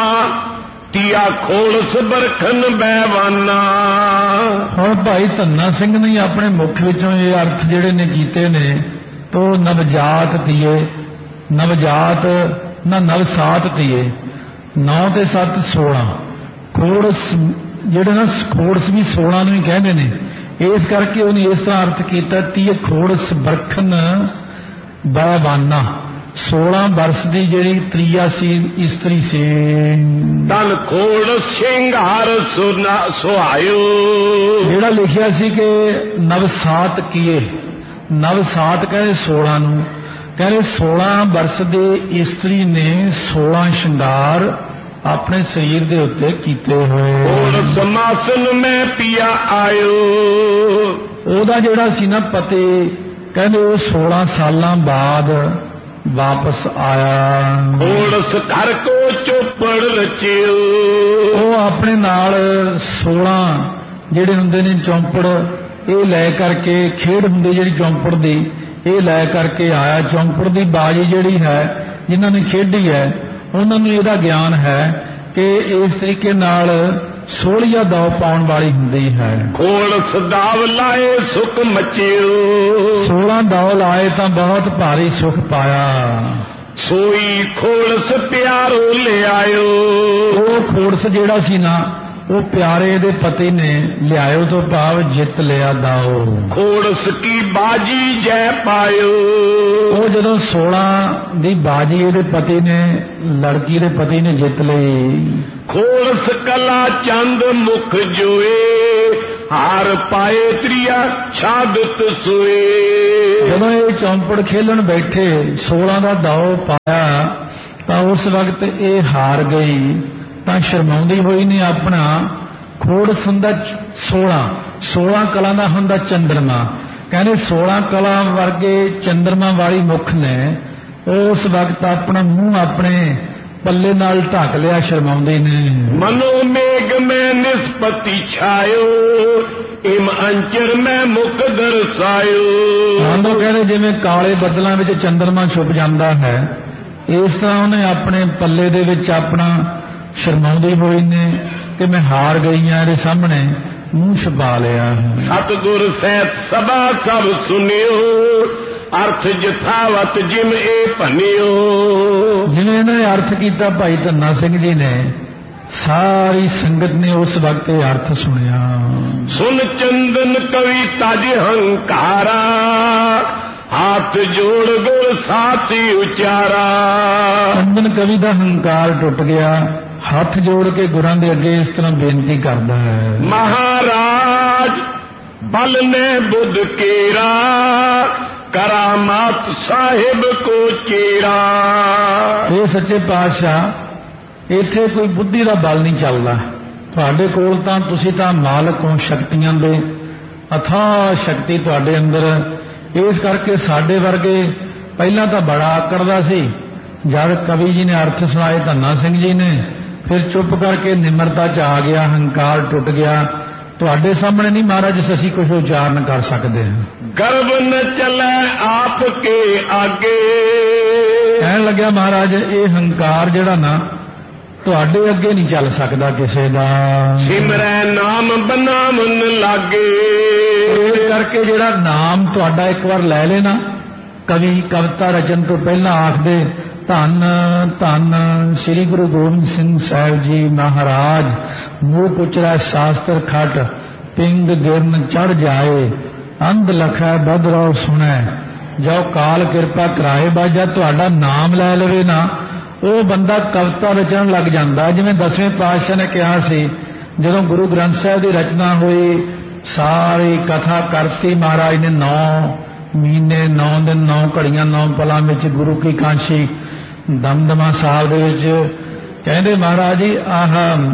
ਤੀਆ ਖੋਲਸ ਬਰਖਨ ਬੈਵਾਨਾ। ਹੁਣ ਭਾਈ ਧੰਨਾ ਸਿੰਘ ਨੇ ਆਪਣੇ ਮੁਖ ਵਿੱਚੋਂ ਇਹ ਅਰਥ ਜਿਹੜੇ ਨੇ ਕੀਤੇ ਨੇ, ਤੋ ਨਵਜਾਤ ਤੀਏ, ਨਵਜਾਤ ਨਾ ਨਵਸਾਤ ਤੀਏ, 9 ਤੇ 7 16, ਖੋੜਸ ਜਿਹੜੇ ਨਾ ਖੋੜਸ ਵੀ 16 ਨੂੰ ਹੀ ਕਹਿੰਦੇ ਨੇ, ਇਸ ਕਰਕੇ ਉਹਨੇ ਇਸ ਤਰ੍ਹਾਂ ਅਰਥ ਕੀਤਾ, ਤੀਏ ਖੋੜਸ ਬਰਖਨ ਬੈਵਾਨਾ, 16 ਵਰਸ ਦੀ ਜਿਹੜੀ ਤ੍ਰਿਆ ਸੀ ਇਸਤਰੀ ਸੀ। ਤਨ ਖੋੜ ਸ਼ਿੰਗਾਰ ਸੁਹਾਇਓ, ਜਿਹੜਾ ਲਿਖਿਆ ਸੀ ਕਿ ਨਵਸਾਤ ਕੀਏ, ਨਵਸਾਤ ਕਹਿੰਦੇ 16 ਨੂੰ, ਕਹਿੰਦੇ 16 ਵਰਸ ਦੇ ਇਸਤਰੀ ਨੇ 16 ਸ਼ਿੰਗਾਰ ਆਪਣੇ ਸਰੀਰ ਦੇ ਉੱਤੇ ਕੀਤੇ ਹੋਏ। ਹੋਰ ਸਮਾਸਨ ਮੈਂ ਪਿਆ ਆਇਓ, ਉਹਦਾ ਜਿਹੜਾ ਸੀ ਨਾ ਪਤੀ, ਕਹਿੰਦੇ ਉਹ 16 ਸਾਲਾਂ ਬਾਅਦ ਵਾਪਸ ਆਇਆ। ਖੋੜਸ ਘਰ ਕੋ ਚੋਪੜ ਰਚਿਓ, ਉਹ ਆਪਣੇ ਨਾਲ 16 ਜਿਹੜੇ ਹੁੰਦੇ ਨੇ ਚੌਂਪੜ, ਇਹ ਲੈ ਕਰਕੇ, ਖੇਡ ਹੁੰਦੀ ਜਿਹੜੀ ਚੌਂਪੜ ਦੀ, ਇਹ ਲੈ ਕਰਕੇ ਆਇਆ। ਚੌਂਪੜ ਦੀ ਬਾਜੀ ਜਿਹੜੀ ਹੈ, ਜਿਨ੍ਹਾਂ ਨੇ ਖੇਡੀ ਹੈ ਉਹਨਾਂ ਨੂੰ ਇਹਦਾ ਗਿਆਨ ਹੈ ਕਿ ਇਸ ਤਰੀਕੇ ਨਾਲ 16 ਦੌ ਪਾਉਣ ਵਾਲੀ ਹੁੰਦੀ ਹੈ। ਖੋਲਸ ਦਾਵ ਲਾਏ ਸੁਖ ਮਚਿਓ, 16 ਦੌ ਲਾਏ ਤਾਂ ਬਹੁਤ ਭਾਰੀ ਸੁਖ ਪਾਇਆ। ਸੋਈ ਖੋਲਸ ਪਿਆਰੋ ਲਿਆਇਓ, ਉਹ ਖੋੜਸ ਜਿਹੜਾ ਸੀ ਨਾ, ਉਹ ਪਿਆਰੇ ਦੇ ਪਤੀ ਨੇ ਲਿਆਇਓ ਤੋਂ ਭਾਵ ਜਿੱਤ ਲਿਆ ਦਾਓ। ਖੋੜਸ ਕੀ ਬਾਜੀ ਜੈ ਪਾਇਓ, ਉਹ ਜਦੋਂ 16 ਦੀ ਬਾਜੀ ਇਹਦੇ ਪਤੀ ਨੇ, ਲੜਕੀ ਦੇ ਪਤੀ ਨੇ ਜਿੱਤ ਲਈ। ਖੋੜਸ ਕਲਾ ਚੰਦ ਮੁਖ ਜੋਏ, ਹਾਰ ਪਾਏ ਤ੍ਰਿਆ ਛਾਦਤ ਸੋਏ। ਜਦੋਂ ਇਹ ਚੌਂਪੜ ਖੇਲਣ ਬੈਠੇ 16 ਦਾ ਦਾਓ ਪਾਇਆ ਤਾਂ ਉਸ ਵਕਤ ਇਹ ਹਾਰ ਗਈ, ਤਾਂ ਸ਼ਰਮਾਉਂਦੀ ਹੋਈ ਨੇ ਆਪਣਾ ਖੋੜਸ ਹੁੰਦਾ 16 ਕਲਾ ਦਾ ਹੁੰਦਾ ਚੰਦਰਮਾ, ਕਹਿੰਦੇ 16 ਕਲਾ ਵਰਗੇ ਚੰਦਰਮਾ ਵਾਲੀ ਮੁਖ ਨੇ ਉਸ ਵਕਤ ਆਪਣਾ ਮੂੰਹ ਆਪਣੇ ਪੱਲੇ ਨਾਲ ਢੱਕ ਲਿਆ ਸ਼ਰਮਾਉਂਦੀ ਨੇ। ਮਨੋ ਮੇਘ ਮੈਂ ਨਿਸਪਤੀ ਛਾਇਓ, ਇਮ ਅੰਚਰ ਮੈਂ ਮੁਖ ਦਰਸਾਇਓ। ਆਂਦੋ ਕਹਿੰਦੇ ਜਿਵੇਂ ਕਾਲੇ ਬੱਦਲਾਂ ਵਿੱਚ ਚੰਦਰਮਾ ਛੁਪ ਜਾਂਦਾ ਹੈ, ਇਸ ਤਰ੍ਹਾਂ ਉਹਨੇ ਆਪਣੇ ਪੱਲੇ ਦੇ ਵਿੱਚ ਆਪਣਾ ਸ਼ਰਮਾਉਂਦੀ ਹੋਈ ਨੇ ਕਿ ਮੈਂ ਹਾਰ ਗਈ ਹਾਂ, ਇਹਦੇ ਸਾਹਮਣੇ ਮੂੰਹ ਛੁਪਾ ਲਿਆ। ਸਤਿਗੁਰ ਸਹਿਤ ਸਭਾ ਸਭ ਸੁਨਿਓ, ਅਰਥ ਜਥਾਵਤ ਜਿਮ ਇਹ ਭਨਿਓ। ਜਿਵੇਂ ਇਹਨਾਂ ਨੇ ਅਰਥ ਕੀਤਾ ਭਾਈ ਧੰਨਾ ਸਿੰਘ ਜੀ ਨੇ, ਸਾਰੀ ਸੰਗਤ ਨੇ ਉਸ ਵਕਤ ਇਹ ਅਰਥ ਸੁਣਿਆ। ਸੁਨ ਚੰਦਨ ਕਵੀ ਤਜ ਹੰਕਾਰਾ, ਹੱਥ ਜੋੜ ਗੁਰ ਸਾਥੀ ਉਚਾਰਾ। ਚੰਦਨ ਕਵੀ ਦਾ ਹੰਕਾਰ ਟੁੱਟ ਗਿਆ, ਹੱਥ ਜੋੜ ਕੇ ਗੁਰਾਂ ਦੇ ਅੱਗੇ ਇਸ ਤਰ੍ਹਾਂ ਬੇਨਤੀ ਕਰਦਾ ਹੈ। ਮਹਾਰਾਜ ਬਲ ਨੇ ਬੁੱਧ ਕੇਰਾ ਕਰਾਮਾਤ ਸਾਹਿਬ ਕੋ ਚੇਰਾ। ਇਹ ਸੱਚੇ ਪਾਤਸ਼ਾਹ ਇੱਥੇ ਕੋਈ ਬੁੱਧੀ ਦਾ ਬਲ ਨਹੀਂ ਚੱਲਦਾ। ਤੁਹਾਡੇ ਕੋਲ ਤਾਂ ਤੁਸੀਂ ਤਾਂ ਮਾਲਕ ਹੋ ਸ਼ਕਤੀਆਂ ਦੇ, ਅਥਾਹ ਸ਼ਕਤੀ ਤੁਹਾਡੇ ਅੰਦਰ। ਇਸ ਕਰਕੇ ਸਾਡੇ ਵਰਗੇ ਪਹਿਲਾਂ ਤਾਂ ਬੜਾ ਆਕੜਦਾ ਸੀ, ਜਦ ਕਵੀ ਜੀ ਨੇ ਅਰਥ ਸੁਣਾਏ ਧੰਨਾ ਸਿੰਘ ਜੀ ਨੇ, ਫਿਰ ਚੁੱਪ ਕਰਕੇ ਨਿਮਰਤਾ 'ਚ ਆ ਗਿਆ, ਹੰਕਾਰ ਟੁੱਟ ਗਿਆ। ਤੁਹਾਡੇ ਸਾਹਮਣੇ ਨਹੀਂ ਮਹਾਰਾਜ ਅਸੀਂ ਕੁਝ ਉਚਾਰਨ ਕਰ ਸਕਦੇ ਹਾਂ। ਗਰਬ ਨ ਚੱਲੈ ਆਪ ਕੇ ਆਗੇ। ਕਹਿਣ ਲੱਗਿਆ ਮਹਾਰਾਜ ਇਹ ਹੰਕਾਰ ਜਿਹੜਾ ਨਾ ਤੁਹਾਡੇ ਅੱਗੇ ਨਹੀਂ ਚੱਲ ਸਕਦਾ ਕਿਸੇ ਦਾ। ਸਿਮਰੈ ਨਾਮ ਬਨਾਵਨ ਲਾਗੇ। ਇਸ ਕਰਕੇ ਜਿਹੜਾ ਨਾਮ ਤੁਹਾਡਾ ਇੱਕ ਵਾਰ ਲੈ ਲੈਣਾ, ਕਵੀ ਕਵਿਤਾ ਰਚਨ ਤੋਂ ਪਹਿਲਾਂ ਆਖਦੇ ਧੰਨ ਧੰਨ ਸ੍ਰੀ ਗੁਰੂ ਗੋਬਿੰਦ ਸਿੰਘ ਸਾਹਿਬ ਜੀ ਮਹਾਰਾਜ, ਮੂੰਹ ਪੁਚਰਾ ਸ਼ਾਸਤਰ ਖਟ, ਪਿੰਗ ਗਿਰਨ ਚੜ ਜਾਏ, ਅੰਧ ਲਖੈ ਬਦਰੋ ਸੁਣੈ, ਜੋ ਕਾਲ ਕਿਰਪਾ ਕਰਾਏ। ਬਾਜਾ ਤੁਹਾਡਾ ਨਾਮ ਲੈ ਲਵੇ ਨਾ, ਉਹ ਬੰਦਾ ਕਵਿਤਾ ਰਚਣ ਲੱਗ ਜਾਂਦਾ। ਜਿਵੇਂ 10ਵੇਂ ਪਾਤਸ਼ਾਹ ਨੇ ਕਿਹਾ ਸੀ, ਜਦੋਂ ਗੁਰੂ ਗ੍ਰੰਥ ਸਾਹਿਬ ਦੀ ਰਚਨਾ ਹੋਈ, ਸਾਰੀ ਕਥਾ ਕਰਤੀ ਮਹਾਰਾਜ ਨੇ 9 ਮਹੀਨੇ 9 ਦਿਨ 9 ਘੜੀਆਂ 9 ਪਲਾਂ ਵਿੱਚ ਗੁਰੂ ਕੀ ਕਾਂਸ਼ੀ ਦਮਦਮਾ ਸਾਹਿਬ ਦੇ ਵਿੱਚ। ਕਹਿੰਦੇ ਮਹਾਰਾਜ ਜੀ ਆਹ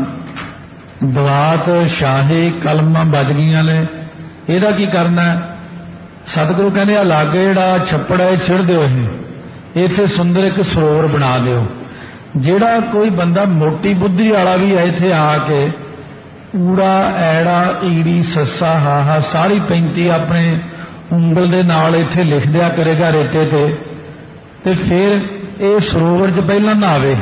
ਦਵਾਤ ਸ਼ਾਹੀ ਕਲਮਾਂ ਵੱਜ ਗਈਆਂ ਨੇ, ਇਹਦਾ ਕੀ ਕਰਨਾ? ਸਤਿਗੁਰੂ ਕਹਿੰਦੇ ਆ ਲਾਗੇ ਜਿਹੜਾ ਛੱਪੜ ਹੈ ਛਿੜ ਦਿਓ, ਇਹ ਇੱਥੇ ਸੁੰਦਰ ਇੱਕ ਸਰੋਵਰ ਬਣਾ ਦਿਓ। ਜਿਹੜਾ ਕੋਈ ਬੰਦਾ ਮੋਟੀ ਬੁੱਧੀ ਵਾਲਾ ਵੀ ਹੈ ਇੱਥੇ ਆ ਕੇ ਊੜਾ ਐੜਾ ਈੜੀ ਸੱਸਾ ਹਾਹਾ ਸਾਰੀ 35 ਆਪਣੇ ਉਂਗਲ ਦੇ ਨਾਲ ਇੱਥੇ ਲਿਖ ਦਿਆ ਕਰੇਗਾ ਰੇਤੇ ਤੇ ਫਿਰ ਇਹ ਸਰੋਵਰ 'ਚ ਪਹਿਲਾਂ ਨਹਾਵੇ,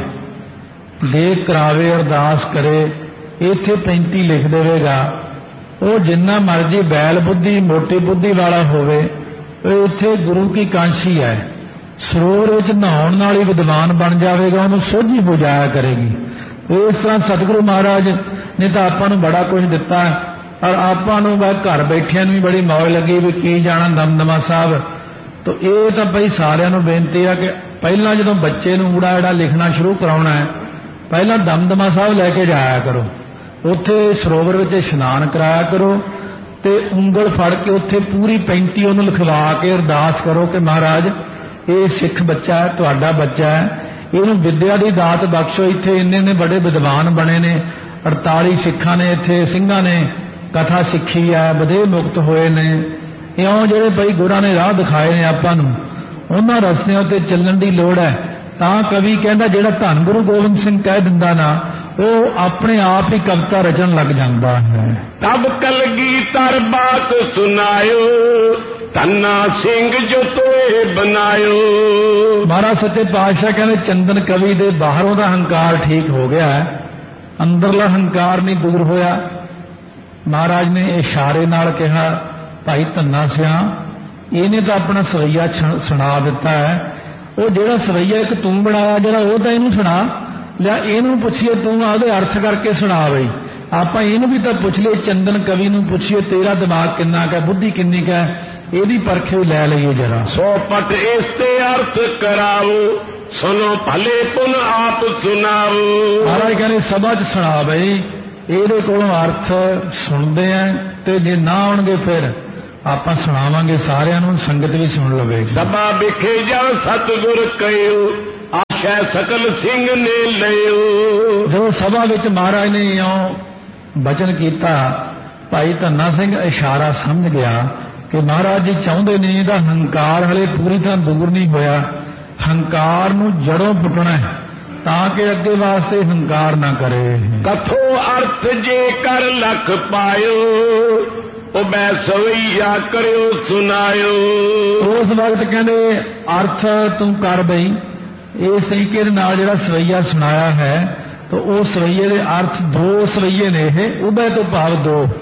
ਦੇਖ ਕਰਾਵੇ, ਅਰਦਾਸ ਕਰੇ, ਇੱਥੇ 35 ਲਿਖ ਦੇਵੇਗਾ। ਉਹ ਜਿੰਨਾ ਮਰਜੀ ਬੈਲ ਬੁੱਧੀ ਮੋਟੀ ਬੁੱਧੀ ਵਾਲਾ ਹੋਵੇ, ਉਹ ਇੱਥੇ ਗੁਰੂ ਕੀ ਕਾਂਸ਼ੀ ਹੈ, ਸਰੋਵਰ ਵਿੱਚ ਨਹਾਉਣ ਨਾਲ ਹੀ ਵਿਦਵਾਨ ਬਣ ਜਾਵੇਗਾ, ਉਹਨੂੰ ਸੋਝੀ ਹੋ ਜਾਇਆ ਕਰੇਗੀ। ਇਸ ਤਰ੍ਹਾਂ ਸਤਿਗੁਰੂ ਮਹਾਰਾਜ ਨੇ ਤਾਂ ਆਪਾਂ ਨੂੰ ਬੜਾ ਕੁਝ ਦਿੱਤਾ, ਔਰ ਆਪਾਂ ਨੂੰ ਬਸ ਘਰ ਬੈਠਿਆਂ ਨੂੰ ਵੀ ਬੜੀ ਮੌਜ ਲੱਗੀ ਵੀ ਕੀ ਜਾਣਾ ਦਮਦਮਾ ਸਾਹਿਬ। ਤਾਂ ਇਹ ਤਾਂ ਬਈ ਸਾਰਿਆਂ ਨੂੰ ਬੇਨਤੀ ਆ ਕਿ ਪਹਿਲਾਂ ਜਦੋਂ ਬੱਚੇ ਨੂੰ ਊੜਾ ਐੜਾ ਲਿਖਣਾ ਸ਼ੁਰੂ ਕਰਾਉਣਾ ਹੈ, ਪਹਿਲਾਂ ਦਮਦਮਾ ਸਾਹਿਬ ਲੈ ਕੇ ਜਾਇਆ ਕਰੋ, ਉੱਥੇ ਸਰੋਵਰ ਵਿੱਚ ਇਸ਼ਨਾਨ ਕਰਾਇਆ ਕਰੋ ਤੇ ਉਂਗਲ ਫੜ ਕੇ ਉੱਥੇ ਪੂਰੀ 35 ਉਹਨੂੰ ਲਿਖਵਾ ਕੇ ਅਰਦਾਸ ਕਰੋ ਕਿ ਮਹਾਰਾਜ ਇਹ ਸਿੱਖ ਬੱਚਾ ਹੈ, ਤੁਹਾਡਾ ਬੱਚਾ ਹੈ, ਇਹਨੂੰ ਵਿਦਿਆ ਦੀ ਦਾਤ ਬਖਸ਼ੋ। ਇੱਥੇ ਇੰਨੇ ਨੇ ਬੜੇ ਵਿਦਵਾਨ ਬਣੇ ਨੇ, 48 ਸਿੱਖਾਂ ਨੇ ਇੱਥੇ ਸਿੰਘਾਂ ਨੇ ਕਥਾ ਸਿੱਖੀ ਹੈ, ਵਧੇ ਮੁਕਤ ਹੋਏ ਨੇ। ਇਉਂ ਜਿਹੜੇ ਭਾਈ ਗੁਰਾਂ ਨੇ ਰਾਹ ਦਿਖਾਏ ਨੇ ਆਪਾਂ ਨੂੰ, ਉਹਨਾਂ ਰਸਤਿਆਂ ਉੱਤੇ ਚੱਲਣ ਦੀ ਲੋੜ ਹੈ। ਤਾਂ ਕਵੀ ਕਹਿੰਦਾ ਜਿਹੜਾ ਧੰਨ ਗੁਰੂ ਗੋਬਿੰਦ ਸਿੰਘ ਕਹਿ ਦਿੰਦਾ ਨਾ, ਉਹ ਆਪਣੇ ਆਪ ਹੀ ਕਵਿਤਾ ਰਚਣ ਲੱਗ ਜਾਂਦਾ ਹੈ। ਤਬ ਕਲਗੀਧਰ ਬਾਤ ਸੁਨਾਇਓ, ਧੰਨਾ ਸਿੰਘ ਜੋ ਤੋਏ ਬਨਾਇਓ। ਮਹਾਰਾਜ ਸੱਚੇ ਪਾਤਸ਼ਾਹ ਕਹਿੰਦੇ ਚੰਦਨ ਕਵੀ ਦੇ ਬਾਹਰੋਂ ਦਾ ਹੰਕਾਰ ਠੀਕ ਹੋ ਗਿਆ, ਅੰਦਰਲਾ ਹੰਕਾਰ ਨਹੀਂ ਦੂਰ ਹੋਇਆ। ਮਹਾਰਾਜ ਨੇ ਇਸ਼ਾਰੇ ਨਾਲ ਕਿਹਾ ਭਾਈ ਧੰਨਾ ਸਿਆ, ਇਹਨੇ ਤਾਂ ਆਪਣਾ ਸਵਈਆ ਸੁਣਾ ਦਿੱਤਾ ਹੈ। ਉਹ ਜਿਹੜਾ ਸਵਈਆ ਇੱਕ ਤੂੰ ਬਣਾਇਆ ਜਿਹੜਾ, ਉਹ ਤਾਂ ਇਹਨੂੰ ਸੁਣਾ ਲਿਆ, ਇਹਨੂੰ ਪੁੱਛੀਏ ਤੂੰ ਆਦੇ ਅਰਥ ਕਰਕੇ ਸੁਣਾ ਬਈ। ਆਪਾਂ ਇਹਨੂੰ ਵੀ ਤਾਂ ਪੁੱਛ ਲਈਏ, ਚੰਦਨ ਕਵੀ ਨੂੰ ਪੁੱਛੀਏ ਤੇਰਾ ਦਿਮਾਗ ਕਿੰਨਾ ਕੁ, ਬੁੱਧੀ ਕਿੰਨੀ ਕੁ ਹੈ, ਇਹਦੀ ਪਰਖ ਵੀ ਲੈ ਲਈਏ ਜਰਾ। 100 ਪਟ ਇਸ ਤੇ ਅਰਥ ਕਰਾਓ, ਸੁਨੋ ਭਲੇ ਪੁਨ ਆਪ ਸੁਣਾਓ। ਮਹਾਰਾਜ ਕਹਿੰਦੇ ਸਭਾ 'ਚ ਸੁਣਾ ਬਈ, ਇਹਦੇ ਕੋਲੋਂ ਅਰਥ ਸੁਣਦੇ ਆ, ਤੇ ਜੇ ਨਾ ਆਉਣਗੇ ਫਿਰ ਆਪਾਂ ਸੁਣਾਵਾਂਗੇ ਸਾਰਿਆਂ ਨੂੰ, ਸੰਗਤ ਵੀ ਸੁਣ ਲਵੇ। ਸਭਾ ਵਿਖੇ ਜਾ ਸਤਿਗੁਰ ਕਹਿਓ, ਆਸ਼ਾ ਸਕਲ ਸਿੰਘ ਨੇ ਲਿਓ। ਜਦੋਂ ਸਭਾ ਵਿੱਚ ਮਹਾਰਾਜ ਨੇ ਇਉਂ ਬਚਨ ਕੀਤਾ, ਭਾਈ ਧੰਨਾ ਸਿੰਘ ਇਸ਼ਾਰਾ ਸਮਝ ਗਿਆ ਕਿ ਮਹਾਰਾਜ ਜੀ ਚਾਹੁੰਦੇ ਨੇ ਇਹਦਾ ਹੰਕਾਰ ਹਲੇ ਪੂਰੀ ਤਰ੍ਹਾਂ ਦੂਰ ਨਹੀਂ ਹੋਇਆ, ਹੰਕਾਰ ਨੂੰ ਜੜੋਂ ਪੁੱਟਣਾ ਹੈ ਤਾਂ ਕਿ ਅੱਗੇ ਵਾਸਤੇ ਹੰਕਾਰ ਨਾ ਕਰੇ। ਕਥੋ ਅਰਥ ਜੇ ਕਰ ਲਖ ਪਾਇਓ, ਉਹ ਮੈਂ ਸਵਈਆ ਕਰਿਓ ਸੁਨਾਇਓ। ਉਸ ਵਕਤ ਕਹਿੰਦੇ ਅਰਥ ਤੂੰ ਕਰ ਬਈ, ਇਸ ਤਰੀਕੇ ਦੇ ਨਾਲ ਜਿਹੜਾ ਸਵਈਆ ਸੁਣਾਇਆ ਹੈ ਤਾਂ ਉਹ ਸਵਈਏ ਦੇ ਅਰਥ 2 ਸਵਈਏ ਨੇ, ਇਹ ਉਭੇ ਤੋਂ ਭਾਵ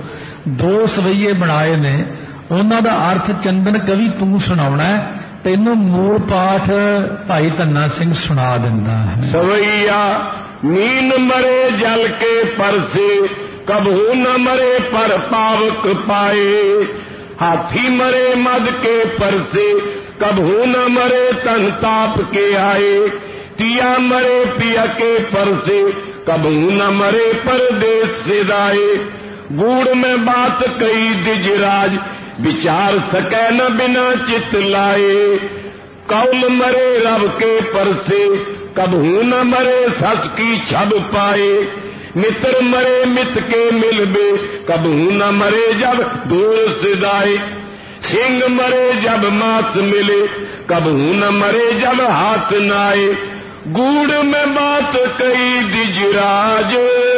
2 ਸਵਈਏ ਬਣਾਏ ਨੇ, ਉਹਨਾਂ ਦਾ ਅਰਥ ਚੰਦਨ ਕਵੀ ਤੂੰ ਸੁਣਾਉਣਾ, ਤੈਨੂੰ ਮੂਲ ਪਾਠ ਭਾਈ ਧੰਨਾ ਸਿੰਘ ਸੁਣਾ ਦਿੰਦਾ ਹੈ। ਸਵਈਆ ਨੀਨ ਮਰੇ ਜਲ ਕੇ ਪਰਸੇ, ਕਬਹੂ ਨ ਮਰੇ ਪਰ ਪਾਵਕ ਪਾਏ। ਹਾਥੀ ਮਰੇ ਮਦ ਕੇ ਪਰਸੇ, कबहू न मरे तन ताप के आए। तिया मरे पिया के परसे, कबू न मरे परदेस सिदाए। गूढ़ में बात कही दिजराज, विचार सकै न बिना चित लाए। कौल मरे रब के पर से, कबू न मरे सस की छब पाए। मित्र मरे मित के मिलबे, कबू न मरे जब दूर सिदाए। सिंह मरे जब मांस मिले, कबू न मरे जब हाथ नाए। गूढ़ में बात कही दिजराज,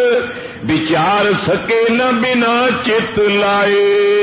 विचार सके न बिना चित लाए।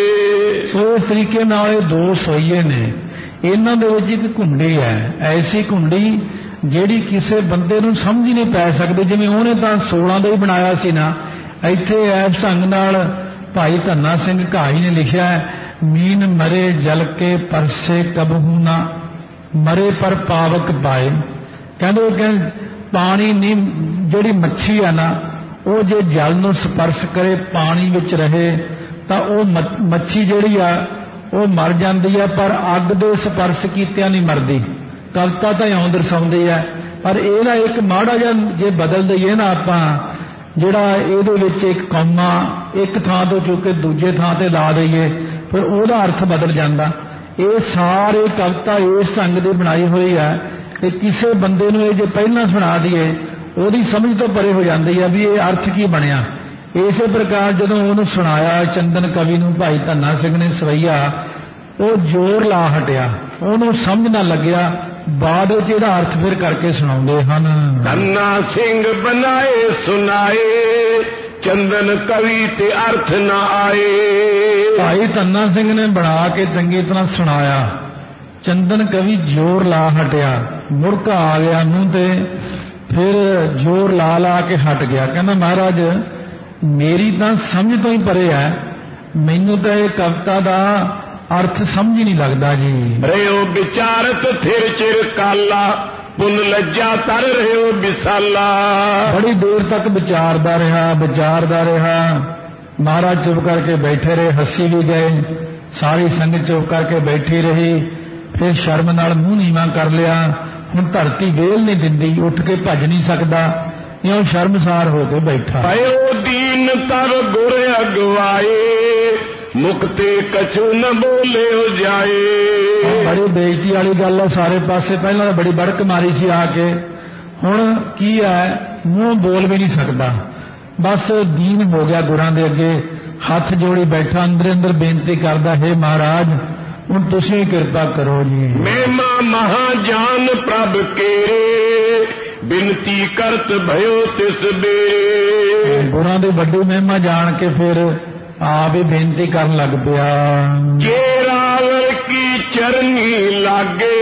सो इस तरीके नाल ये दो सोईए ने, इन्हां दे विच इक घुंडी है, ऐसी घुंडी ਜਿਹੜੀ ਕਿਸੇ ਬੰਦੇ ਨੂੰ ਸਮਝ ਹੀ ਨਹੀਂ ਪੈ ਸਕਦੀ। ਜਿਵੇਂ ਉਹਨੇ ਤਾਂ 16 ਦਾ ਹੀ ਬਣਾਇਆ ਸੀ ਨਾ, ਇੱਥੇ ਇਸ ਢੰਗ ਨਾਲ ਭਾਈ ਧੰਨਾ ਸਿੰਘ ਘਾਈ ਨੇ ਲਿਖਿਆ ਮੀਨ ਮਰੇ ਜਲ ਕੇ ਪਰਸੇ ਕਬਹੂ ਨਾ ਮਰੇ ਪਰ ਪਾਵਕ ਪਾਏ। ਕਹਿੰਦੇ ਪਾਣੀ ਨਹੀਂ, ਜਿਹੜੀ ਮੱਛੀ ਆ ਨਾ ਉਹ ਜੇ ਜਲ ਨੂੰ ਸਪਰਸ਼ ਕਰੇ, ਪਾਣੀ ਵਿੱਚ ਰਹੇ ਤਾਂ ਉਹ ਮੱਛੀ ਜਿਹੜੀ ਆ ਉਹ ਮਰ ਜਾਂਦੀ ਆ, ਪਰ ਅੱਗ ਦੇ ਸਪਰਸ਼ ਕੀਤਿਆਂ ਨਹੀਂ ਮਰਦੀ। ਕਵਿਤਾ ਤਾਂ ਇਉਂ ਦਰਸਾਉਂਦੀ ਹੈ, ਪਰ ਇਹਦਾ ਇੱਕ ਮਾੜਾ ਜਿਹਾ ਜੇ ਬਦਲ ਦਈਏ ਨਾ ਆਪਾਂ, ਜਿਹੜਾ ਇਹਦੇ ਵਿੱਚ ਇੱਕ ਕੌਮਾ ਇੱਕ ਥਾਂ ਤੋਂ ਚੁੱਕ ਕੇ ਦੂਜੇ ਥਾਂ ਤੇ ਲਾ ਦਈਏ, ਫਿਰ ਉਹਦਾ ਅਰਥ ਬਦਲ ਜਾਂਦਾ। ਇਹ ਸਾਰੇ ਕਵਿਤਾ ਇਸ ਢੰਗ ਦੀ ਬਣਾਈ ਹੋਈ ਹੈ ਕਿ ਕਿਸੇ ਬੰਦੇ ਨੂੰ ਇਹ ਜੇ ਪਹਿਲਾਂ ਸੁਣਾ ਦਈਏ ਉਹਦੀ ਸਮਝ ਤੋਂ ਪਰੇ ਹੋ ਜਾਂਦੀ ਹੈ ਵੀ ਇਹ ਅਰਥ ਕੀ ਬਣਿਆ। ਇਸੇ ਪ੍ਰਕਾਰ ਜਦੋਂ ਉਹਨੂੰ ਸੁਣਾਇਆ ਚੰਦਨ ਕਵੀ ਨੂੰ ਭਾਈ ਧੰਨਾ ਸਿੰਘ ਨੇ ਸਵਈਆ, ਉਹ ਜ਼ੋਰ ਲਾ ਹਟਿਆ, ਉਹਨੂੰ ਸਮਝ ਨਾ ਲੱਗਿਆ। ਬਾਅਦ ਵਿੱਚ ਇਹਦਾ ਅਰਥ ਫਿਰ ਕਰਕੇ ਸੁਣਾਉਂਦੇ ਹਨ। ਧੰਨਾ ਸਿੰਘ ਬਣਾਏ ਸੁਣਾਏ, ਚੰਦਨ ਕਵੀ ਤੇ ਅਰਥ ਨਾ ਆਏ। ਭਾਈ ਧੰਨਾ ਸਿੰਘ ਨੇ ਬਣਾ ਕੇ ਚੰਗੀ ਤਰ੍ਹਾਂ ਸੁਣਾਇਆ, ਚੰਦਨ ਕਵੀ ਜ਼ੋਰ ਲਾ ਹਟਿਆ, ਮੁੜਕਾ ਆ ਗਿਆ ਮੂੰਹ ਤੇ, ਫਿਰ ਜ਼ੋਰ ਲਾ ਲਾ ਕੇ ਹਟ ਗਿਆ। ਕਹਿੰਦਾ ਮਹਾਰਾਜ ਮੇਰੀ ਤਾਂ ਸਮਝ ਤੋਂ ਹੀ ਪਰੇ ਹੈ, ਮੈਨੂੰ ਤਾਂ ਇਹ ਕਵਿਤਾ ਦਾ ਅਰਥ ਸਮਝ ਹੀ ਨਹੀਂ ਲੱਗਦਾ ਜੀ। ਰਿਓ ਵਿਚਾਰਤ ਥਿਰ ਚਿਰ ਕਾਲਾ, ਪੁੰਨ ਲੱਜਾ ਤਰ ਰਿਓ ਵਿਸਾਲਾ। ਬੜੀ ਦੇਰ ਤੱਕ ਵਿਚਾਰਦਾ ਰਿਹਾ। ਮਹਾਰਾਜ ਚੁੱਪ ਕਰਕੇ ਬੈਠੇ ਰਹੇ, ਹੱਸੀ ਵੀ ਗਏ, ਸਾਰੀ ਸੰਗਤ ਚੁੱਪ ਕਰਕੇ ਬੈਠੀ ਰਹੀ। ਫਿਰ ਸ਼ਰਮ ਨਾਲ ਮੂੰਹ ਨੀਵਾਂ ਕਰ ਲਿਆ। ਹੁਣ ਧਰਤੀ ਵੇਲ ਨਹੀਂ ਦਿੰਦੀ, ਉੱਠ ਕੇ ਭੱਜ ਨਹੀਂ ਸਕਦਾ, ਇਉਂ ਸ਼ਰਮਸਾਰ ਹੋ ਕੇ ਬੈਠਾ। ਪਇਓ ਦੀਨ ਤਰ ਗੁਰ ਅਗਵਾਏ, ਮੁਕਤੇ ਕਛੂ ਨ ਬੋਲਿਓ ਜਾਏ। ਬੜੀ ਬੇਇੱਜ਼ਤੀ ਵਾਲੀ ਗੱਲ ਹੈ ਸਾਰੇ ਪਾਸੇ। ਪਹਿਲਾਂ ਤਾਂ ਬੜੀ ਬੜਕ ਮਾਰੀ ਸੀ ਆ ਕੇ, ਹੁਣ ਕੀ ਹੈ ਮੂੰਹ ਬੋਲ ਵੀ ਨਹੀਂ ਸਕਦਾ, ਬਸ ਦੀਨ ਹੋ ਗਿਆ ਗੁਰਾਂ ਦੇ ਅੱਗੇ, ਹੱਥ ਜੋੜੀ ਬੈਠਾ, ਅੰਦਰ ਬੇਨਤੀ ਕਰਦਾ, ਹੈ ਮਹਾਰਾਜ ਹੁਣ ਤੁਸੀਂ ਕਿਰਪਾ ਕਰੋ ਜੀ। ਮਹਿਮਾ ਮਹਾਜਾਨ ਪ੍ਰਭ ਕੇਰੇ, ਬਿਨਤੀ ਕਰਤ ਭਇਓ ਤਿਸ ਬੇਰੇ। ਗੁਰਾਂ ਦੀ ਵੱਡੀ ਮਹਿਮਾ ਜਾਣ ਕੇ ਫਿਰ ਆਪ ਹੀ ਬੇਨਤੀ ਕਰਨ ਲੱਗ ਪਿਆ। ਜੇ ਰਾਵਰ ਕੀ ਚਰਨੀ ਲਾਗੇ,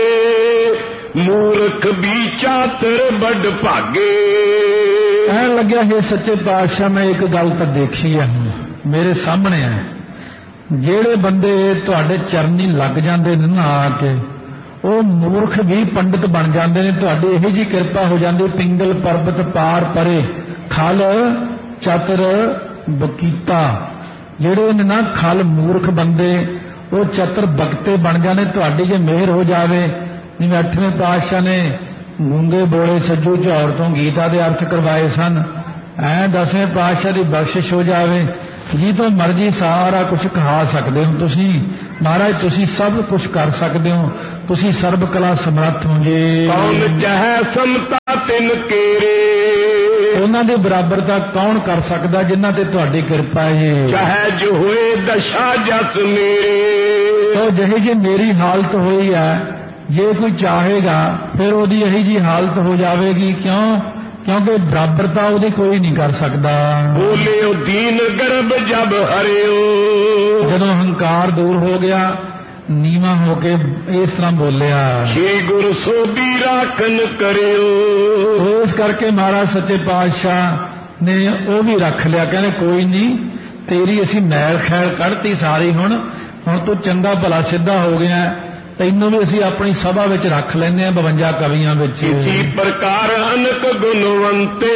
ਮੂਰਖ ਵੀ ਚਾਤਰ ਵੱਡ ਭਾਗੇ। ਕਹਿਣ ਲੱਗਿਆ ਹੈ ਸੱਚੇ ਪਾਤਸ਼ਾਹ ਮੈਂ ਇੱਕ ਗੱਲ ਤਾਂ ਦੇਖੀ ਹੈ, ਮੇਰੇ ਸਾਹਮਣੇ ਹੈ, ਜਿਹੜੇ ਬੰਦੇ ਤੁਹਾਡੇ ਚਰਨੀ ਲੱਗ ਜਾਂਦੇ ਨੇ ਨਾ ਆ ਕੇ, ਉਹ ਮੂਰਖ ਵੀ ਪੰਡਿਤ ਬਣ ਜਾਂਦੇ ਨੇ। ਤੁਹਾਡੀ ਇਹੋ ਜਿਹੀ ਕਿਰਪਾ ਹੋ ਜਾਂਦੀ, ਪਿੰਗਲ ਪਰਬਤ ਪਾਰ ਪਰੇ, ਖਲ ਚਤਰ ਬਕੀਤਾ। ਜਿਹੜੇ ਨੇ ਨਾ ਖਲ ਮੂਰਖ ਬੰਦੇ, ਉਹ ਚਤਰ ਬਕਤੇ ਬਣ ਜਾਂਦੇ। ਤੁਹਾਡੀ ਜੇ ਮਿਹਰ ਹੋ ਜਾਵੇ, ਜਿਵੇਂ 8ਵੇਂ ਪਾਤਸ਼ਾਹ ਨੇ ਗੂੰਗੇ ਬੋਲੇ ਸੱਜੂ ਝੌਰ ਤੋਂ ਗੀਤਾ ਦੇ ਅਰਥ ਕਰਵਾਏ ਸਨ, ਐਂ 10ਵੇਂ ਪਾਤਸ਼ਾਹ ਦੀ ਬਖਸ਼ਿਸ਼ ਹੋ ਜਾਵੇ, ਜੀ ਤੋਂ ਮਰਜ਼ੀ ਸਾਰਾ ਕੁਝ ਕਹਾ ਸਕਦੇ ਹੋ ਤੁਸੀਂ। ਮਹਾਰਾਜ ਤੁਸੀਂ ਸਭ ਕੁਝ ਕਰ ਸਕਦੇ ਹੋ, ਤੁਸੀਂ ਸਰਬ ਕਲਾ ਸਮਰੱਥ ਹੋ ਜੀ। ਕੌਣ ਚਾਹੇ ਸਮਤਾ ਤਿਨ ਕੇਰੇ, ਉਹਨਾਂ ਦੇ ਬਰਾਬਰਤਾ ਕੌਣ ਕਰ ਸਕਦਾ ਜਿਨ੍ਹਾਂ ਤੇ ਤੁਹਾਡੀ ਕਿਰਪਾ ਹੈ। ਚਾਹੇ ਜੋ ਹੋਏ ਦਸ਼ਾ ਜਸ ਮੇਰੇ, ਉਹ ਜਿਹੀ ਜੀ ਮੇਰੀ ਹਾਲਤ ਹੋਈ ਹੈ, ਜੇ ਕੋਈ ਚਾਹੇਗਾ ਫਿਰ ਉਹਦੀ ਇਹੀ ਜੀ ਹਾਲਤ ਹੋ ਜਾਵੇਗੀ। ਕਿਉਂਕਿ ਬਰਾਬਰਤਾ ਉਹਦੀ ਕੋਈ ਨਹੀਂ ਕਰ ਸਕਦਾ। ਬੋਲਿਓ ਦੀਨ ਗਰਭ ਜਬ ਹਰਿਓ, ਜਦੋਂ ਹੰਕਾਰ ਦੂਰ ਹੋ ਗਿਆ, ਨੀਵਾਂ ਹੋ ਕੇ ਇਸ ਤਰ੍ਹਾਂ ਬੋਲਿਆ, ਛੇ ਗੁਰ ਸੋਭੀ ਰਾਖਨ ਕਰਿਓ। ਇਸ ਕਰਕੇ ਮਹਾਰਾਜ ਸੱਚੇ ਪਾਤਸ਼ਾਹ ਨੇ ਉਹ ਵੀ ਰੱਖ ਲਿਆ। ਕਹਿੰਦੇ ਕੋਈ ਨਹੀਂ, ਤੇਰੀ ਅਸੀਂ ਮੈਲ ਖੈਲ ਕੱਢਤੀ ਸਾਰੀ, ਹੁਣ ਤੂੰ ਚੰਗਾ ਭਲਾ ਸਿੱਧਾ ਹੋ ਗਿਆ, ਤੈਨੂੰ ਵੀ ਅਸੀਂ ਆਪਣੀ ਸਭਾ ਵਿੱਚ ਰੱਖ ਲੈਂਦੇ ਹਾਂ 52 ਕਵੀਆਂ ਵਿੱਚ। ਇਸੀ ਪ੍ਰਕਾਰ ਅਨਕ ਗੁਣਵੰਤੇ,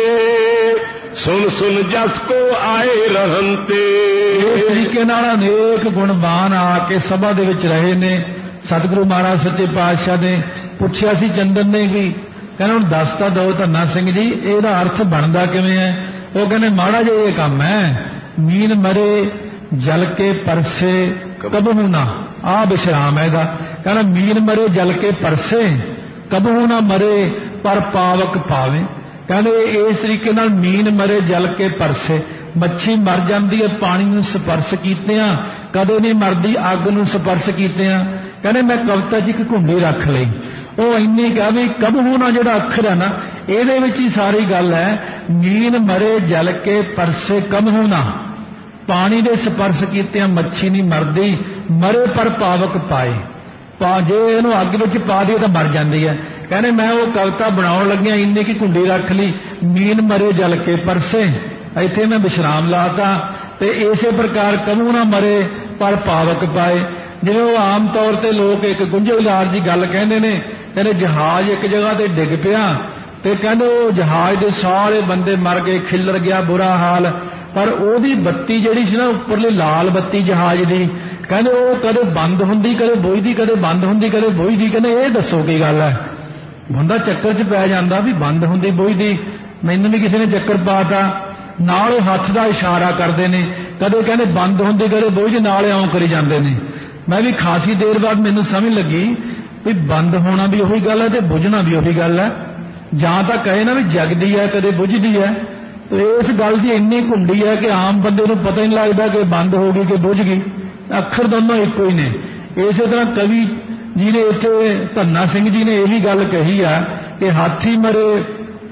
ਸੁਨ ਸੁਨ ਜਸ ਕੋ ਆਏ ਰਹੰਤੇ। ਇਸ ਤਰੀਕੇ ਨਾਲ ਅਨੇਕ ਗੁਣਵਾਨ ਆ ਕੇ ਸਭਾ ਦੇ ਵਿੱਚ ਰਹੇ ਨੇ। ਸਤਿਗੁਰੂ ਮਹਾਰਾਜ ਸੱਚੇ ਪਾਤਸ਼ਾਹ ਨੇ ਪੁੱਛਿਆ ਸੀ ਚੰਦਨ ਨੇ ਵੀ ਕਹਿੰਦੇ ਹੁਣ ਦੱਸ ਤਾਂ ਦਿਓ ਧੰਨਾ ਸਿੰਘ ਜੀ ਇਹਦਾ ਅਰਥ ਬਣਦਾ ਕਿਵੇਂ ਹੈ। ਉਹ ਕਹਿੰਦੇ ਮਾੜਾ ਜਿਹਾ ਇਹ ਕੰਮ ਹੈ, ਮੀਨ ਮਰੇ ਜਲ ਕੇ ਪਰਸੇ ਕਬਹੂ ਨਾ, ਆਹ ਵਿਸ਼ਰਾਮ ਹੈ ਇਹਦਾ। ਕਹਿੰਦਾ ਮੀਨ ਮਰੇ ਜਲ ਕੇ ਪਰਸੇ ਕਬਹੂ ਨਾ ਮਰੇ ਪਰ ਪਾਵਕ ਪਾਵੇ। ਕਹਿੰਦੇ ਇਸ ਤਰੀਕੇ ਨਾਲ ਮੀਨ ਮਰੇ ਜਲ ਕੇ ਪਰਸੇ, ਮੱਛੀ ਮਰ ਜਾਂਦੀ ਹੈ ਪਾਣੀ ਨੂੰ ਸਪਰਸ਼ ਕੀਤਿਆਂ, ਕਦੇ ਨਹੀਂ ਮਰਦੀ ਅੱਗ ਨੂੰ ਸਪਰਸ਼ ਕੀਤਿਆਂ। ਕਹਿੰਦੇ ਮੈਂ ਕਵਿਤਾ 'ਚ ਇੱਕ ਘੁੰਡੀ ਰੱਖ ਲਈ, ਉਹ ਇੰਨੀ ਕਿਹਾ ਵੀ ਕਬਹੂ ਨਾ ਜਿਹੜਾ ਅੱਖਰ ਹੈ ਨਾ ਇਹਦੇ ਵਿੱਚ ਹੀ ਸਾਰੀ ਗੱਲ ਹੈ। ਮੀਨ ਮਰੇ ਜਲ ਕੇ ਪਰਸੇ ਕਬਹੂ ਨਾ, ਪਾਣੀ ਦੇ ਸਪਰਸ਼ ਕੀਤਿਆਂ ਮੱਛੀ ਨਹੀਂ ਮਰਦੀ, ਮਰੇ ਪਰ ਪਾਵਕ ਪਾਏ। ਜੇ ਇਹਨੂੰ ਅੱਗ ਵਿੱਚ ਪਾ ਦਈਏ ਤਾਂ ਮਰ ਜਾਂਦੀ ਹੈ। ਕਹਿੰਦੇ ਮੈਂ ਉਹ ਕਵਿਤਾ ਬਣਾਉਣ ਲੱਗਿਆ ਇੰਨੀ ਕੀ ਘੁੰਡੀ ਰੱਖ ਲਈ, ਮੀਨ ਮਰੇ ਜਲ ਕੇ ਪਰਸੇ, ਇੱਥੇ ਮੈਂ ਵਿਸ਼ਰਾਮ ਲਾਤਾ। ਤੇ ਇਸੇ ਪ੍ਰਕਾਰ ਕਬਹੂ ਨਾ ਮਰੇ ਪਰ ਪਾਵਕ ਪਾਏ। ਜਿਵੇਂ ਉਹ ਆਮ ਤੌਰ ਤੇ ਲੋਕ ਇੱਕ ਗੁੰਝਲਦਾਰ ਜੀ ਗੱਲ ਕਹਿੰਦੇ ਨੇ, ਕਹਿੰਦੇ ਜਹਾਜ਼ ਇੱਕ ਜਗ੍ਹਾ ਤੇ ਡਿੱਗ ਪਿਆ ਤੇ ਕਹਿੰਦੇ ਉਹ ਜਹਾਜ਼ ਦੇ ਸਾਰੇ ਬੰਦੇ ਮਰ ਗਏ, ਖਿੱਲਰ ਗਿਆ ਬੁਰਾ ਹਾਲ, ਪਰ ਉਹਦੀ ਬੱਤੀ ਜਿਹੜੀ ਸੀ ਨਾ ਉੱਪਰਲੀ ਲਾਲ ਬੱਤੀ ਜਹਾਜ਼ ਦੀ, ਕਹਿੰਦੇ ਉਹ ਕਦੇ ਬੰਦ ਹੁੰਦੀ ਕਦੇ ਬੁਝਦੀ, ਕਦੇ ਬੰਦ ਹੁੰਦੀ ਕਦੇ ਬੁਝਦੀ। ਕਹਿੰਦੇ ਇਹ ਦੱਸੋ ਕੀ ਗੱਲ ਹੈ। ਬੰਦਾ ਚੱਕਰ 'ਚ ਪੈ ਜਾਂਦਾ ਵੀ ਬੰਦ ਹੁੰਦੀ ਬੁਝਦੀ, ਮੈਨੂੰ ਵੀ ਕਿਸੇ ਨੇ ਚੱਕਰ ਪਾਤਾ। ਨਾਲ ਉਹ ਹੱਥ ਦਾ ਇਸ਼ਾਰਾ ਕਰਦੇ ਨੇ, ਕਦੇ ਕਹਿੰਦੇ ਬੰਦ ਹੁੰਦੀ ਕਦੇ ਬੁਝਦੀ, ਨਾਲ ਇਉਂ ਕਰੀ ਜਾਂਦੇ ਨੇ। ਮੈਂ ਵੀ ਖਾਸੀ ਦੇਰ ਬਾਅਦ ਮੈਨੂੰ ਸਮਝ ਲੱਗੀ ਵੀ ਬੰਦ ਹੋਣਾ ਵੀ ਉਹੀ ਗੱਲ ਹੈ ਤੇ ਬੁਝਣਾ ਵੀ ਉਹੀ ਗੱਲ ਹੈ। ਜਾਂ ਤਾਂ ਕਹੇ ਨਾ ਵੀ ਜਗਦੀ ਹੈ ਕਦੇ ਬੁਝਦੀ ਹੈ, ਤੇ ਇਸ ਗੱਲ ਦੀ ਇੰਨੀ ਘੁੰਡੀ ਹੈ ਕਿ ਆਮ ਬੰਦੇ ਨੂੰ ਪਤਾ ਹੀ ਨਹੀਂ ਲੱਗਦਾ ਕਿ ਬੰਦ ਹੋ ਗਈ ਕਿ ਬੁਝ ਗਈ, ਅੱਖਰ ਦੋਨੋਂ ਇੱਕੋ ਹੀ ਨੇ। ਇਸੇ ਤਰ੍ਹਾਂ ਕਵੀ ਜੀ ਨੇ ਇੱਥੇ ਧੰਨਾ ਸਿੰਘ ਜੀ ਨੇ ਇਹ ਵੀ ਗੱਲ ਕਹੀ ਆ ਕਿ ਹਾਥੀ ਮਰੇ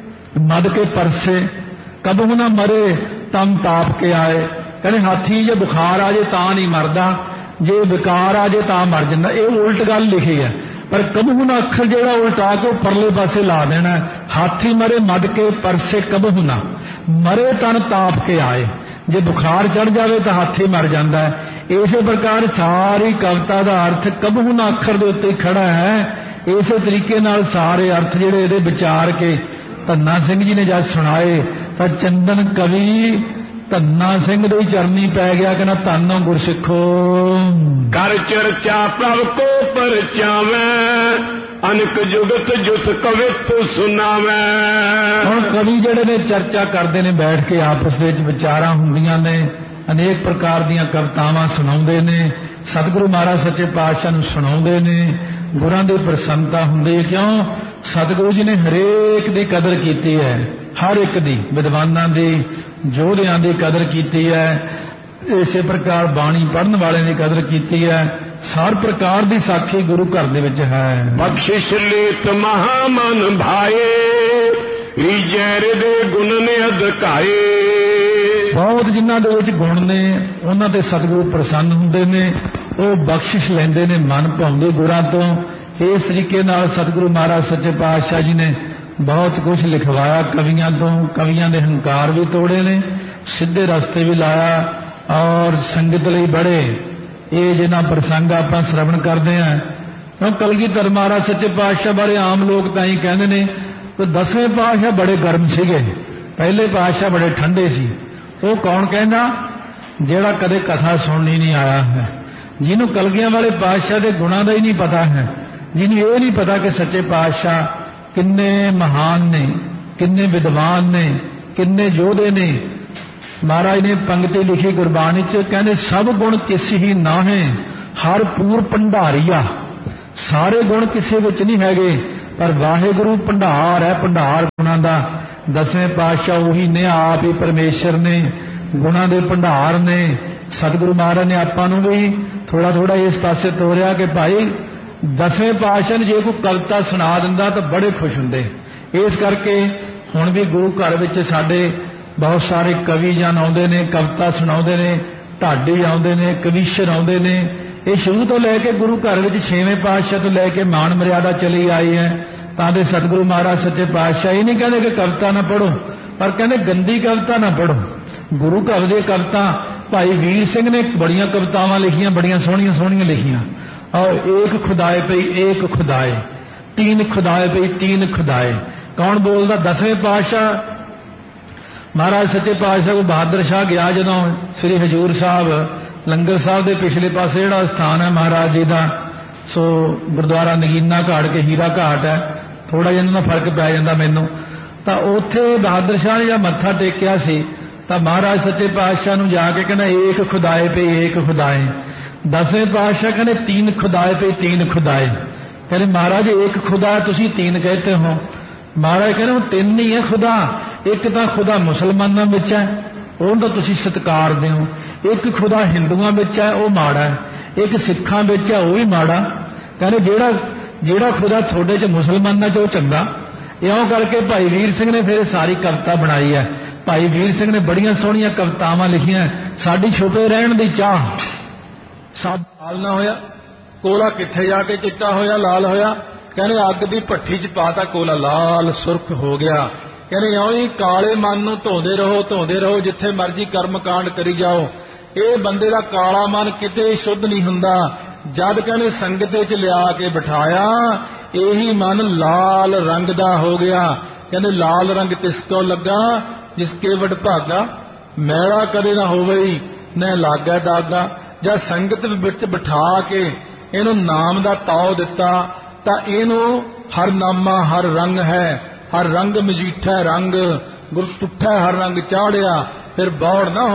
ਮਦ ਕੇ ਪਰਸੇ ਕਬਹੂ ਨਾ ਮਰੇ ਤਮ ਤਾਪ ਕੇ ਆਏ। ਕਹਿੰਦੇ ਹਾਥੀ ਜੇ ਬੁਖਾਰ ਆ ਜੇ ਤਾਂ ਨਹੀਂ ਮਰਦਾ, ਜੇ ਵਿਕਾਰ ਆ ਜੇ ਤਾਂ ਮਰ ਜਾਂਦਾ। ਇਹ ਉਲਟ ਗੱਲ ਲਿਖੀ ਹੈ, ਪਰ ਕਬਹੂ ਨਾ ਅੱਖਰ ਜਿਹੜਾ ਉਲਟਾ ਕੇ ਪਰਲੇ ਪਾਸੇ ਲਾ ਦੇਣਾ। ਹਾਥੀ ਮਰੇ ਮਦ ਕੇ ਪਰਸੇ ਕਬਹੂ ਨਾ ਮਰੇ ਤਨ ਤਾਪ ਕੇ ਆਏ, ਜੇ ਬੁਖਾਰ ਚੜ ਜਾਵੇ ਤਾਂ ਹਾਥੀ ਮਰ ਜਾਂਦਾ ਹੈ। ਇਸੇ ਪ੍ਰਕਾਰ ਸਾਰੀ ਕਵਿਤਾ ਦਾ ਅਰਥ ਕਬਹੂ ਨਾ ਅੱਖਰ ਦੇ ਉੱਤੇ ਖੜਾ ਹੈ। ਇਸੇ ਤਰੀਕੇ ਨਾਲ ਸਾਰੇ ਅਰਥ ਜਿਹੜੇ ਇਹਦੇ ਵਿਚਾਰ ਕੇ ਧੰਨਾ ਸਿੰਘ ਜੀ ਨੇ ਜਦ ਸੁਣਾਏ ਤਾਂ ਚੰਦਨ ਕਵੀ ਧੰਨਾ ਸਿੰਘ ਦੇ ਚਰਨੀ ਪੈ ਗਿਆ, ਕਹਿੰਦਾ ਧੰਨੋ ਗੁਰਸਿੱਖੋ ਕਰ ਚਰਚਾ ਪ੍ਰਭ ਕੋ ਪਰਚਾਵੇਂ, ਅਨਕ ਜੁਗਤ ਜੁਤ ਕਵਿਤ ਸੁਣਾਵੇਂ। ਹੁਣ ਕਵੀ ਜਿਹੜੇ ਨੇ ਚਰਚਾ ਕਰਦੇ ਨੇ, ਬੈਠ ਕੇ ਆਪਸ ਵਿੱਚ ਵਿਚਾਰਾਂ ਹੁੰਦੀਆਂ ਨੇ, ਅਨੇਕ ਪ੍ਰਕਾਰ ਦੀਆਂ ਕਵਿਤਾਵਾਂ ਸੁਣਾਉਂਦੇ ਨੇ, ਸਤਿਗੁਰੂ ਮਹਾਰਾਜ ਸੱਚੇ ਪਾਤਸ਼ਾਹ ਨੂੰ ਸੁਣਾਉਂਦੇ ਨੇ, ਗੁਰਾਂ ਦੀ ਪ੍ਰਸੰਨਤਾ ਹੁੰਦੀ ਹੈ। ਕਿਉਂ? ਸਤਿਗੁਰੂ ਜੀ ਨੇ ਹਰੇਕ ਦੀ ਕਦਰ ਕੀਤੀ ਹੈ, ਹਰ ਇੱਕ ਦੀ, ਵਿਦਵਾਨਾਂ ਦੀ, ਯੋਧਿਆਂ ਦੀ ਕਦਰ ਕੀਤੀ ਹੈ। ਇਸੇ ਪ੍ਰਕਾਰ ਬਾਣੀ ਪੜ੍ਹਨ ਵਾਲਿਆਂ ਦੀ ਕਦਰ ਕੀਤੀ ਹੈ। ਹਰ ਪ੍ਰਕਾਰ ਦੀ ਸਾਖੀ ਗੁਰੂ ਘਰ ਦੇ ਵਿੱਚ ਹੈ। ਬਖਸ਼ਿਸ਼ ਲੇਤ ਮਹਾ ਮਨ ਭਾਏ, ਰੀਜੈ ਦੇ ਗੁਣ ਨੇ ਅਧਕਾਏ। ਬਹੁਤ ਜਿਨ੍ਹਾਂ ਦੇ ਵਿੱਚ ਗੁਣ ਨੇ ਉਹਨਾਂ ਤੇ ਸਤਿਗੁਰੂ ਪ੍ਰਸੰਨ ਹੁੰਦੇ ਨੇ, ਉਹ ਬਖਸ਼ਿਸ਼ ਲੈਂਦੇ ਨੇ ਮਨ ਭਾਉਂਦੇ ਗੁਰਾਂ ਤੋਂ। ਇਸ ਤਰੀਕੇ ਨਾਲ ਸਤਿਗੁਰੂ ਮਹਾਰਾਜ ਸੱਚੇ ਪਾਤਸ਼ਾਹ ਜੀ ਨੇ ਬਹੁਤ ਕੁਝ ਲਿਖਵਾਇਆ ਕਵੀਆਂ ਤੋਂ, ਕਵੀਆਂ ਦੇ ਹੰਕਾਰ ਵੀ ਤੋੜੇ ਨੇ, ਸਿੱਧੇ ਰਸਤੇ ਵੀ ਲਾਇਆ, ਔਰ ਸੰਗਤ ਲਈ ਬੜੇ ਇਹ ਜਿਹਨਾਂ ਪ੍ਰਸੰਗ ਆਪਾਂ ਸ਼ਰਵਣ ਕਰਦੇ ਹਾਂ। ਕਲਗੀਧਰ ਮਹਾਰਾਜ ਸੱਚੇ ਪਾਤਸ਼ਾਹ ਬਾਰੇ ਆਮ ਲੋਕ ਤਾਂ ਹੀ ਕਹਿੰਦੇ ਨੇ ਕਿ 10ਵੇਂ ਪਾਤਸ਼ਾਹ ਬੜੇ ਗਰਮ ਸੀਗੇ, ਪਹਿਲੇ ਪਾਤਸ਼ਾਹ ਬੜੇ ਠੰਡੇ ਸੀ। ਉਹ ਕੌਣ ਕਹਿੰਦਾ? ਜਿਹੜਾ ਕਦੇ ਕਥਾ ਸੁਣਨੀ ਨਹੀਂ ਆਇਆ ਹੈ, ਜਿਹਨੂੰ ਕਲਗੀਆਂ ਵਾਲੇ ਪਾਤਸ਼ਾਹ ਦੇ ਗੁਣਾਂ ਦਾ ਹੀ ਨਹੀਂ ਪਤਾ ਹੈ, ਜਿਹਨੂੰ ਇਹ ਨਹੀਂ ਪਤਾ ਕਿ ਸੱਚੇ ਪਾਤਸ਼ਾਹ ਕਿੰਨੇ ਮਹਾਨ ਨੇ, ਕਿੰਨੇ ਵਿਦਵਾਨ ਨੇ, ਕਿੰਨੇ ਯੋਧੇ ਨੇ। ਮਹਾਰਾਜ ਨੇ ਪੰਕਤੀ ਲਿਖੀ ਗੁਰਬਾਣੀ 'ਚ, ਕਹਿੰਦੇ ਸਭ ਗੁਣ ਕਿਸ ਹੀ ਨਾਹੀਂ ਹਰ ਪੂਰ ਭੰਡਾਰੀਆ। ਸਾਰੇ ਗੁਣ ਕਿਸੇ ਵਿੱਚ ਨਹੀਂ ਹੈਗੇ, ਪਰ ਵਾਹਿਗੁਰੂ ਭੰਡਾਰ ਹੈ, ਭੰਡਾਰ ਗੁਣਾਂ ਦਾ। 10ਵੇਂ ਪਾਤਸ਼ਾਹ ਉਹੀ ਨੇ, ਆਪ ਹੀ ਪਰਮੇਸ਼ਰ ਨੇ, ਗੁਣਾਂ ਦੇ ਭੰਡਾਰ ਨੇ। ਸਤਿਗੁਰੂ ਮਹਾਰਾਜ ਨੇ ਆਪਾਂ ਨੂੰ ਵੀ ਥੋੜਾ ਥੋੜਾ ਇਸ ਪਾਸੇ ਤੋਰਿਆ ਕਿ ਭਾਈ 10ਵੇਂ ਪਾਤਸ਼ਾਹ ਨੇ ਜੇ ਕੋਈ ਕਵਿਤਾ ਸੁਣਾ ਦਿੰਦਾ ਤਾਂ ਬੜੇ ਖੁਸ਼ ਹੁੰਦੇ। ਇਸ ਕਰਕੇ ਹੁਣ ਵੀ ਗੁਰੂ ਘਰ ਵਿੱਚ ਸਾਡੇ ਬਹੁਤ ਸਾਰੇ ਕਵੀ ਜਨ ਆਉਂਦੇ ਨੇ, ਕਵਿਤਾ ਸੁਣਾਉਂਦੇ ਨੇ, ਢਾਡੀ ਆਉਂਦੇ ਨੇ, ਕਵੀਸ਼ਰ ਆਉਂਦੇ ਨੇ। ਇਹ ਸ਼ੁਰੂ ਤੋਂ ਲੈ ਕੇ ਗੁਰੂ ਘਰ ਵਿੱਚ 6ਵੇਂ ਪਾਤਸ਼ਾਹ ਤੋਂ ਲੈ ਕੇ ਮਾਣ ਮਰਿਆਦਾ ਚਲੀ ਆਈ ਹੈ। ਤਾਂ ਦੇ ਸਤਿਗੁਰੂ ਮਹਾਰਾਜ ਸੱਚੇ ਪਾਤਸ਼ਾਹ ਇਹ ਨਹੀਂ ਕਹਿੰਦੇ ਕਿ ਕਵਿਤਾ ਨਾ ਪੜ੍ਹੋ, ਪਰ ਕਹਿੰਦੇ ਗੰਦੀ ਕਵਿਤਾ ਨਾ ਪੜ੍ਹੋ। ਗੁਰੂ ਘਰ ਦੇ ਕਵਿਤਾ ਭਾਈ ਵੀਰ ਸਿੰਘ ਨੇ ਬੜੀਆਂ ਕਵਿਤਾਵਾਂ ਲਿਖੀਆਂ, ਬੜੀਆਂ ਸੋਹਣੀਆਂ ਸੋਹਣੀਆਂ ਲਿਖੀਆਂ। ਔਰ ਏਕ ਖੁਦਾਏ ਪਈ ਏਕ ਖੁਦਾਏ, ਤੀਨ ਖੁਦਾਏ ਪਈ ਤੀਨ ਖੁਦਾਏ। ਕੌਣ ਬੋਲਦਾ? 10ਵੇਂ ਪਾਤਸ਼ਾਹ ਮਹਾਰਾਜ ਸੱਚੇ ਪਾਤਸ਼ਾਹ ਕੋ ਬਹਾਦਰ ਸ਼ਾਹ ਗਿਆ ਜਦੋਂ ਸ੍ਰੀ ਹਜ਼ੂਰ ਸਾਹਿਬ, ਲੰਗਰ ਸਾਹਿਬ ਦੇ ਪਿਛਲੇ ਪਾਸੇ ਜਿਹੜਾ ਸਥਾਨ ਹੈ ਮਹਾਰਾਜ ਜੀ ਦਾ, ਸੋ ਗੁਰਦੁਆਰਾ ਨਗੀਨਾ ਘਾਟ ਕੇ ਹੀਰਾ ਘਾਟ ਹੈ, ਥੋੜਾ ਜਿਹਾ ਇਹਨਾਂ ਦਾ ਫਰਕ ਪੈ ਜਾਂਦਾ ਮੈਨੂੰ। ਤਾਂ ਉੱਥੇ ਬਹਾਦਰ ਸ਼ਾਹ ਨੇ ਜਦ ਮੱਥਾ ਟੇਕਿਆ ਸੀ ਤਾਂ ਮਹਾਰਾਜ ਸੱਚੇ ਪਾਤਸ਼ਾਹ ਨੂੰ ਜਾ ਕੇ ਕਹਿੰਦਾ ਏਕ ਖੁਦਾਏ ਪੇ ਏਕ ਖੁਦਾਏ। 10ਵੇਂ ਪਾਤਸ਼ਾਹ ਕਹਿੰਦੇ 3 ਖੁਦਾਏ ਪੇ 3 ਖੁਦਾਏ। ਕਹਿੰਦੇ ਮਹਾਰਾਜ ਏਕ ਖੁਦਾ ਤੁਸੀਂ 3 कहते हो। ਮਹਾਰਾਜ ਕਹਿੰਦੇ ਉਹ 3 ਹੀ ਹੈ ਖੁਦਾ। ਇੱਕ ਤਾਂ ਖੁਦਾ ਮੁਸਲਮਾਨਾਂ ਵਿੱਚ ਹੈ, ਉਹਨੂੰ ਤਾਂ ਤੁਸੀਂ ਸਤਿਕਾਰ ਦਿਓ। ਇੱਕ ਖੁਦਾ ਹਿੰਦੂਆਂ ਵਿੱਚ ਹੈ, ਉਹ ਮਾੜਾ ਹੈ। ਇੱਕ ਸਿੱਖਾਂ ਵਿੱਚ ਹੈ, ਉਹ ਵੀ ਮਾੜਾ। ਕਹਿੰਦੇ ਜਿਹੜਾ ਖੁਦਾ ਤੁਹਾਡੇ 'ਚ ਮੁਸਲਮਾਨਾਂ 'ਚ ਉਹ ਚੰਗਾ। ਇਉਂ ਕਰਕੇ ਭਾਈ ਵੀਰ ਸਿੰਘ ਨੇ ਫਿਰ ਸਾਰੀ ਕਵਿਤਾ ਬਣਾਈ ਹੈ। ਭਾਈ ਵੀਰ ਸਿੰਘ ਨੇ ਬੜੀਆਂ ਸੋਹਣੀਆਂ ਕਵਿਤਾਵਾਂ ਲਿਖੀਆਂ। ਸਾਡੀ ਛੁਪੇ ਰਹਿਣ ਦੀ ਚਾਹ, ਸਭ ਲਾਲ ਨਾ ਹੋਇਆ ਕੋਲਾ ਕਿੱਥੇ ਜਾ ਕੇ ਚਿੱਟਾ ਹੋਇਆ ਲਾਲ ਹੋਇਆ। ਕਹਿੰਦੇ ਅੱਗ ਦੀ ਭੱਠੀ 'ਚ ਪਾਤਾ ਕੋਲਾ ਲਾਲ ਸੁਰਖ ਹੋ ਗਿਆ। ਕਹਿੰਦੇ ਇਉਂ ਹੀ ਕਾਲੇ ਮਨ ਨੂੰ ਧੋਂਦੇ ਰਹੋ ਜਿੱਥੇ ਮਰਜ਼ੀ ਕਰਮ ਕਾਂਡ ਕਰੀ ਜਾਓ। ਇਹ ਬੰਦੇ ਦਾ ਕਾਲਾ ਮਨ ਕਿਤੇ ਸ਼ੁੱਧ ਨਹੀਂ ਹੁੰਦਾ। ਜਦ ਕਹਿੰਦੇ ਸੰਗਤ ਵਿੱਚ ਲਿਆ ਕੇ ਬਿਠਾਇਆ ਇਹੀ ਮਨ ਲਾਲ ਰੰਗ ਦਾ ਹੋ ਗਿਆ। ਕਹਿੰਦੇ ਲਾਲ ਰੰਗ ਤਿਸ ਕੋ ਲੱਗਾ ਜਿਸ ਕੇ ਵਡਭਾਗਾ, ਮੈਲਾ ਕਦੇ ਨਾ ਹੋਵੇ ਨਾ ਲਾਗਾ ਦਾਗਾ। ਜਦ ਸੰਗਤ ਵਿੱਚ ਬਿਠਾ ਕੇ ਇਹਨੂੰ ਨਾਮ ਦਾ ਤਾਉ ਦਿੱਤਾ ਤਾਂ ਇਹਨੂੰ ਹਰ ਨਾਮਾ ਹਰ ਰੰਗ ਹੈ, ਹਰ ਰੰਗ ਮਜੀਠਾ ਰੰਗ ਗੁਰ ਤੁਠਾ ਹਰ ਰੰਗ ਚਾੜਿਆ। ਫਿਰ ਬੌੜ ਨਾ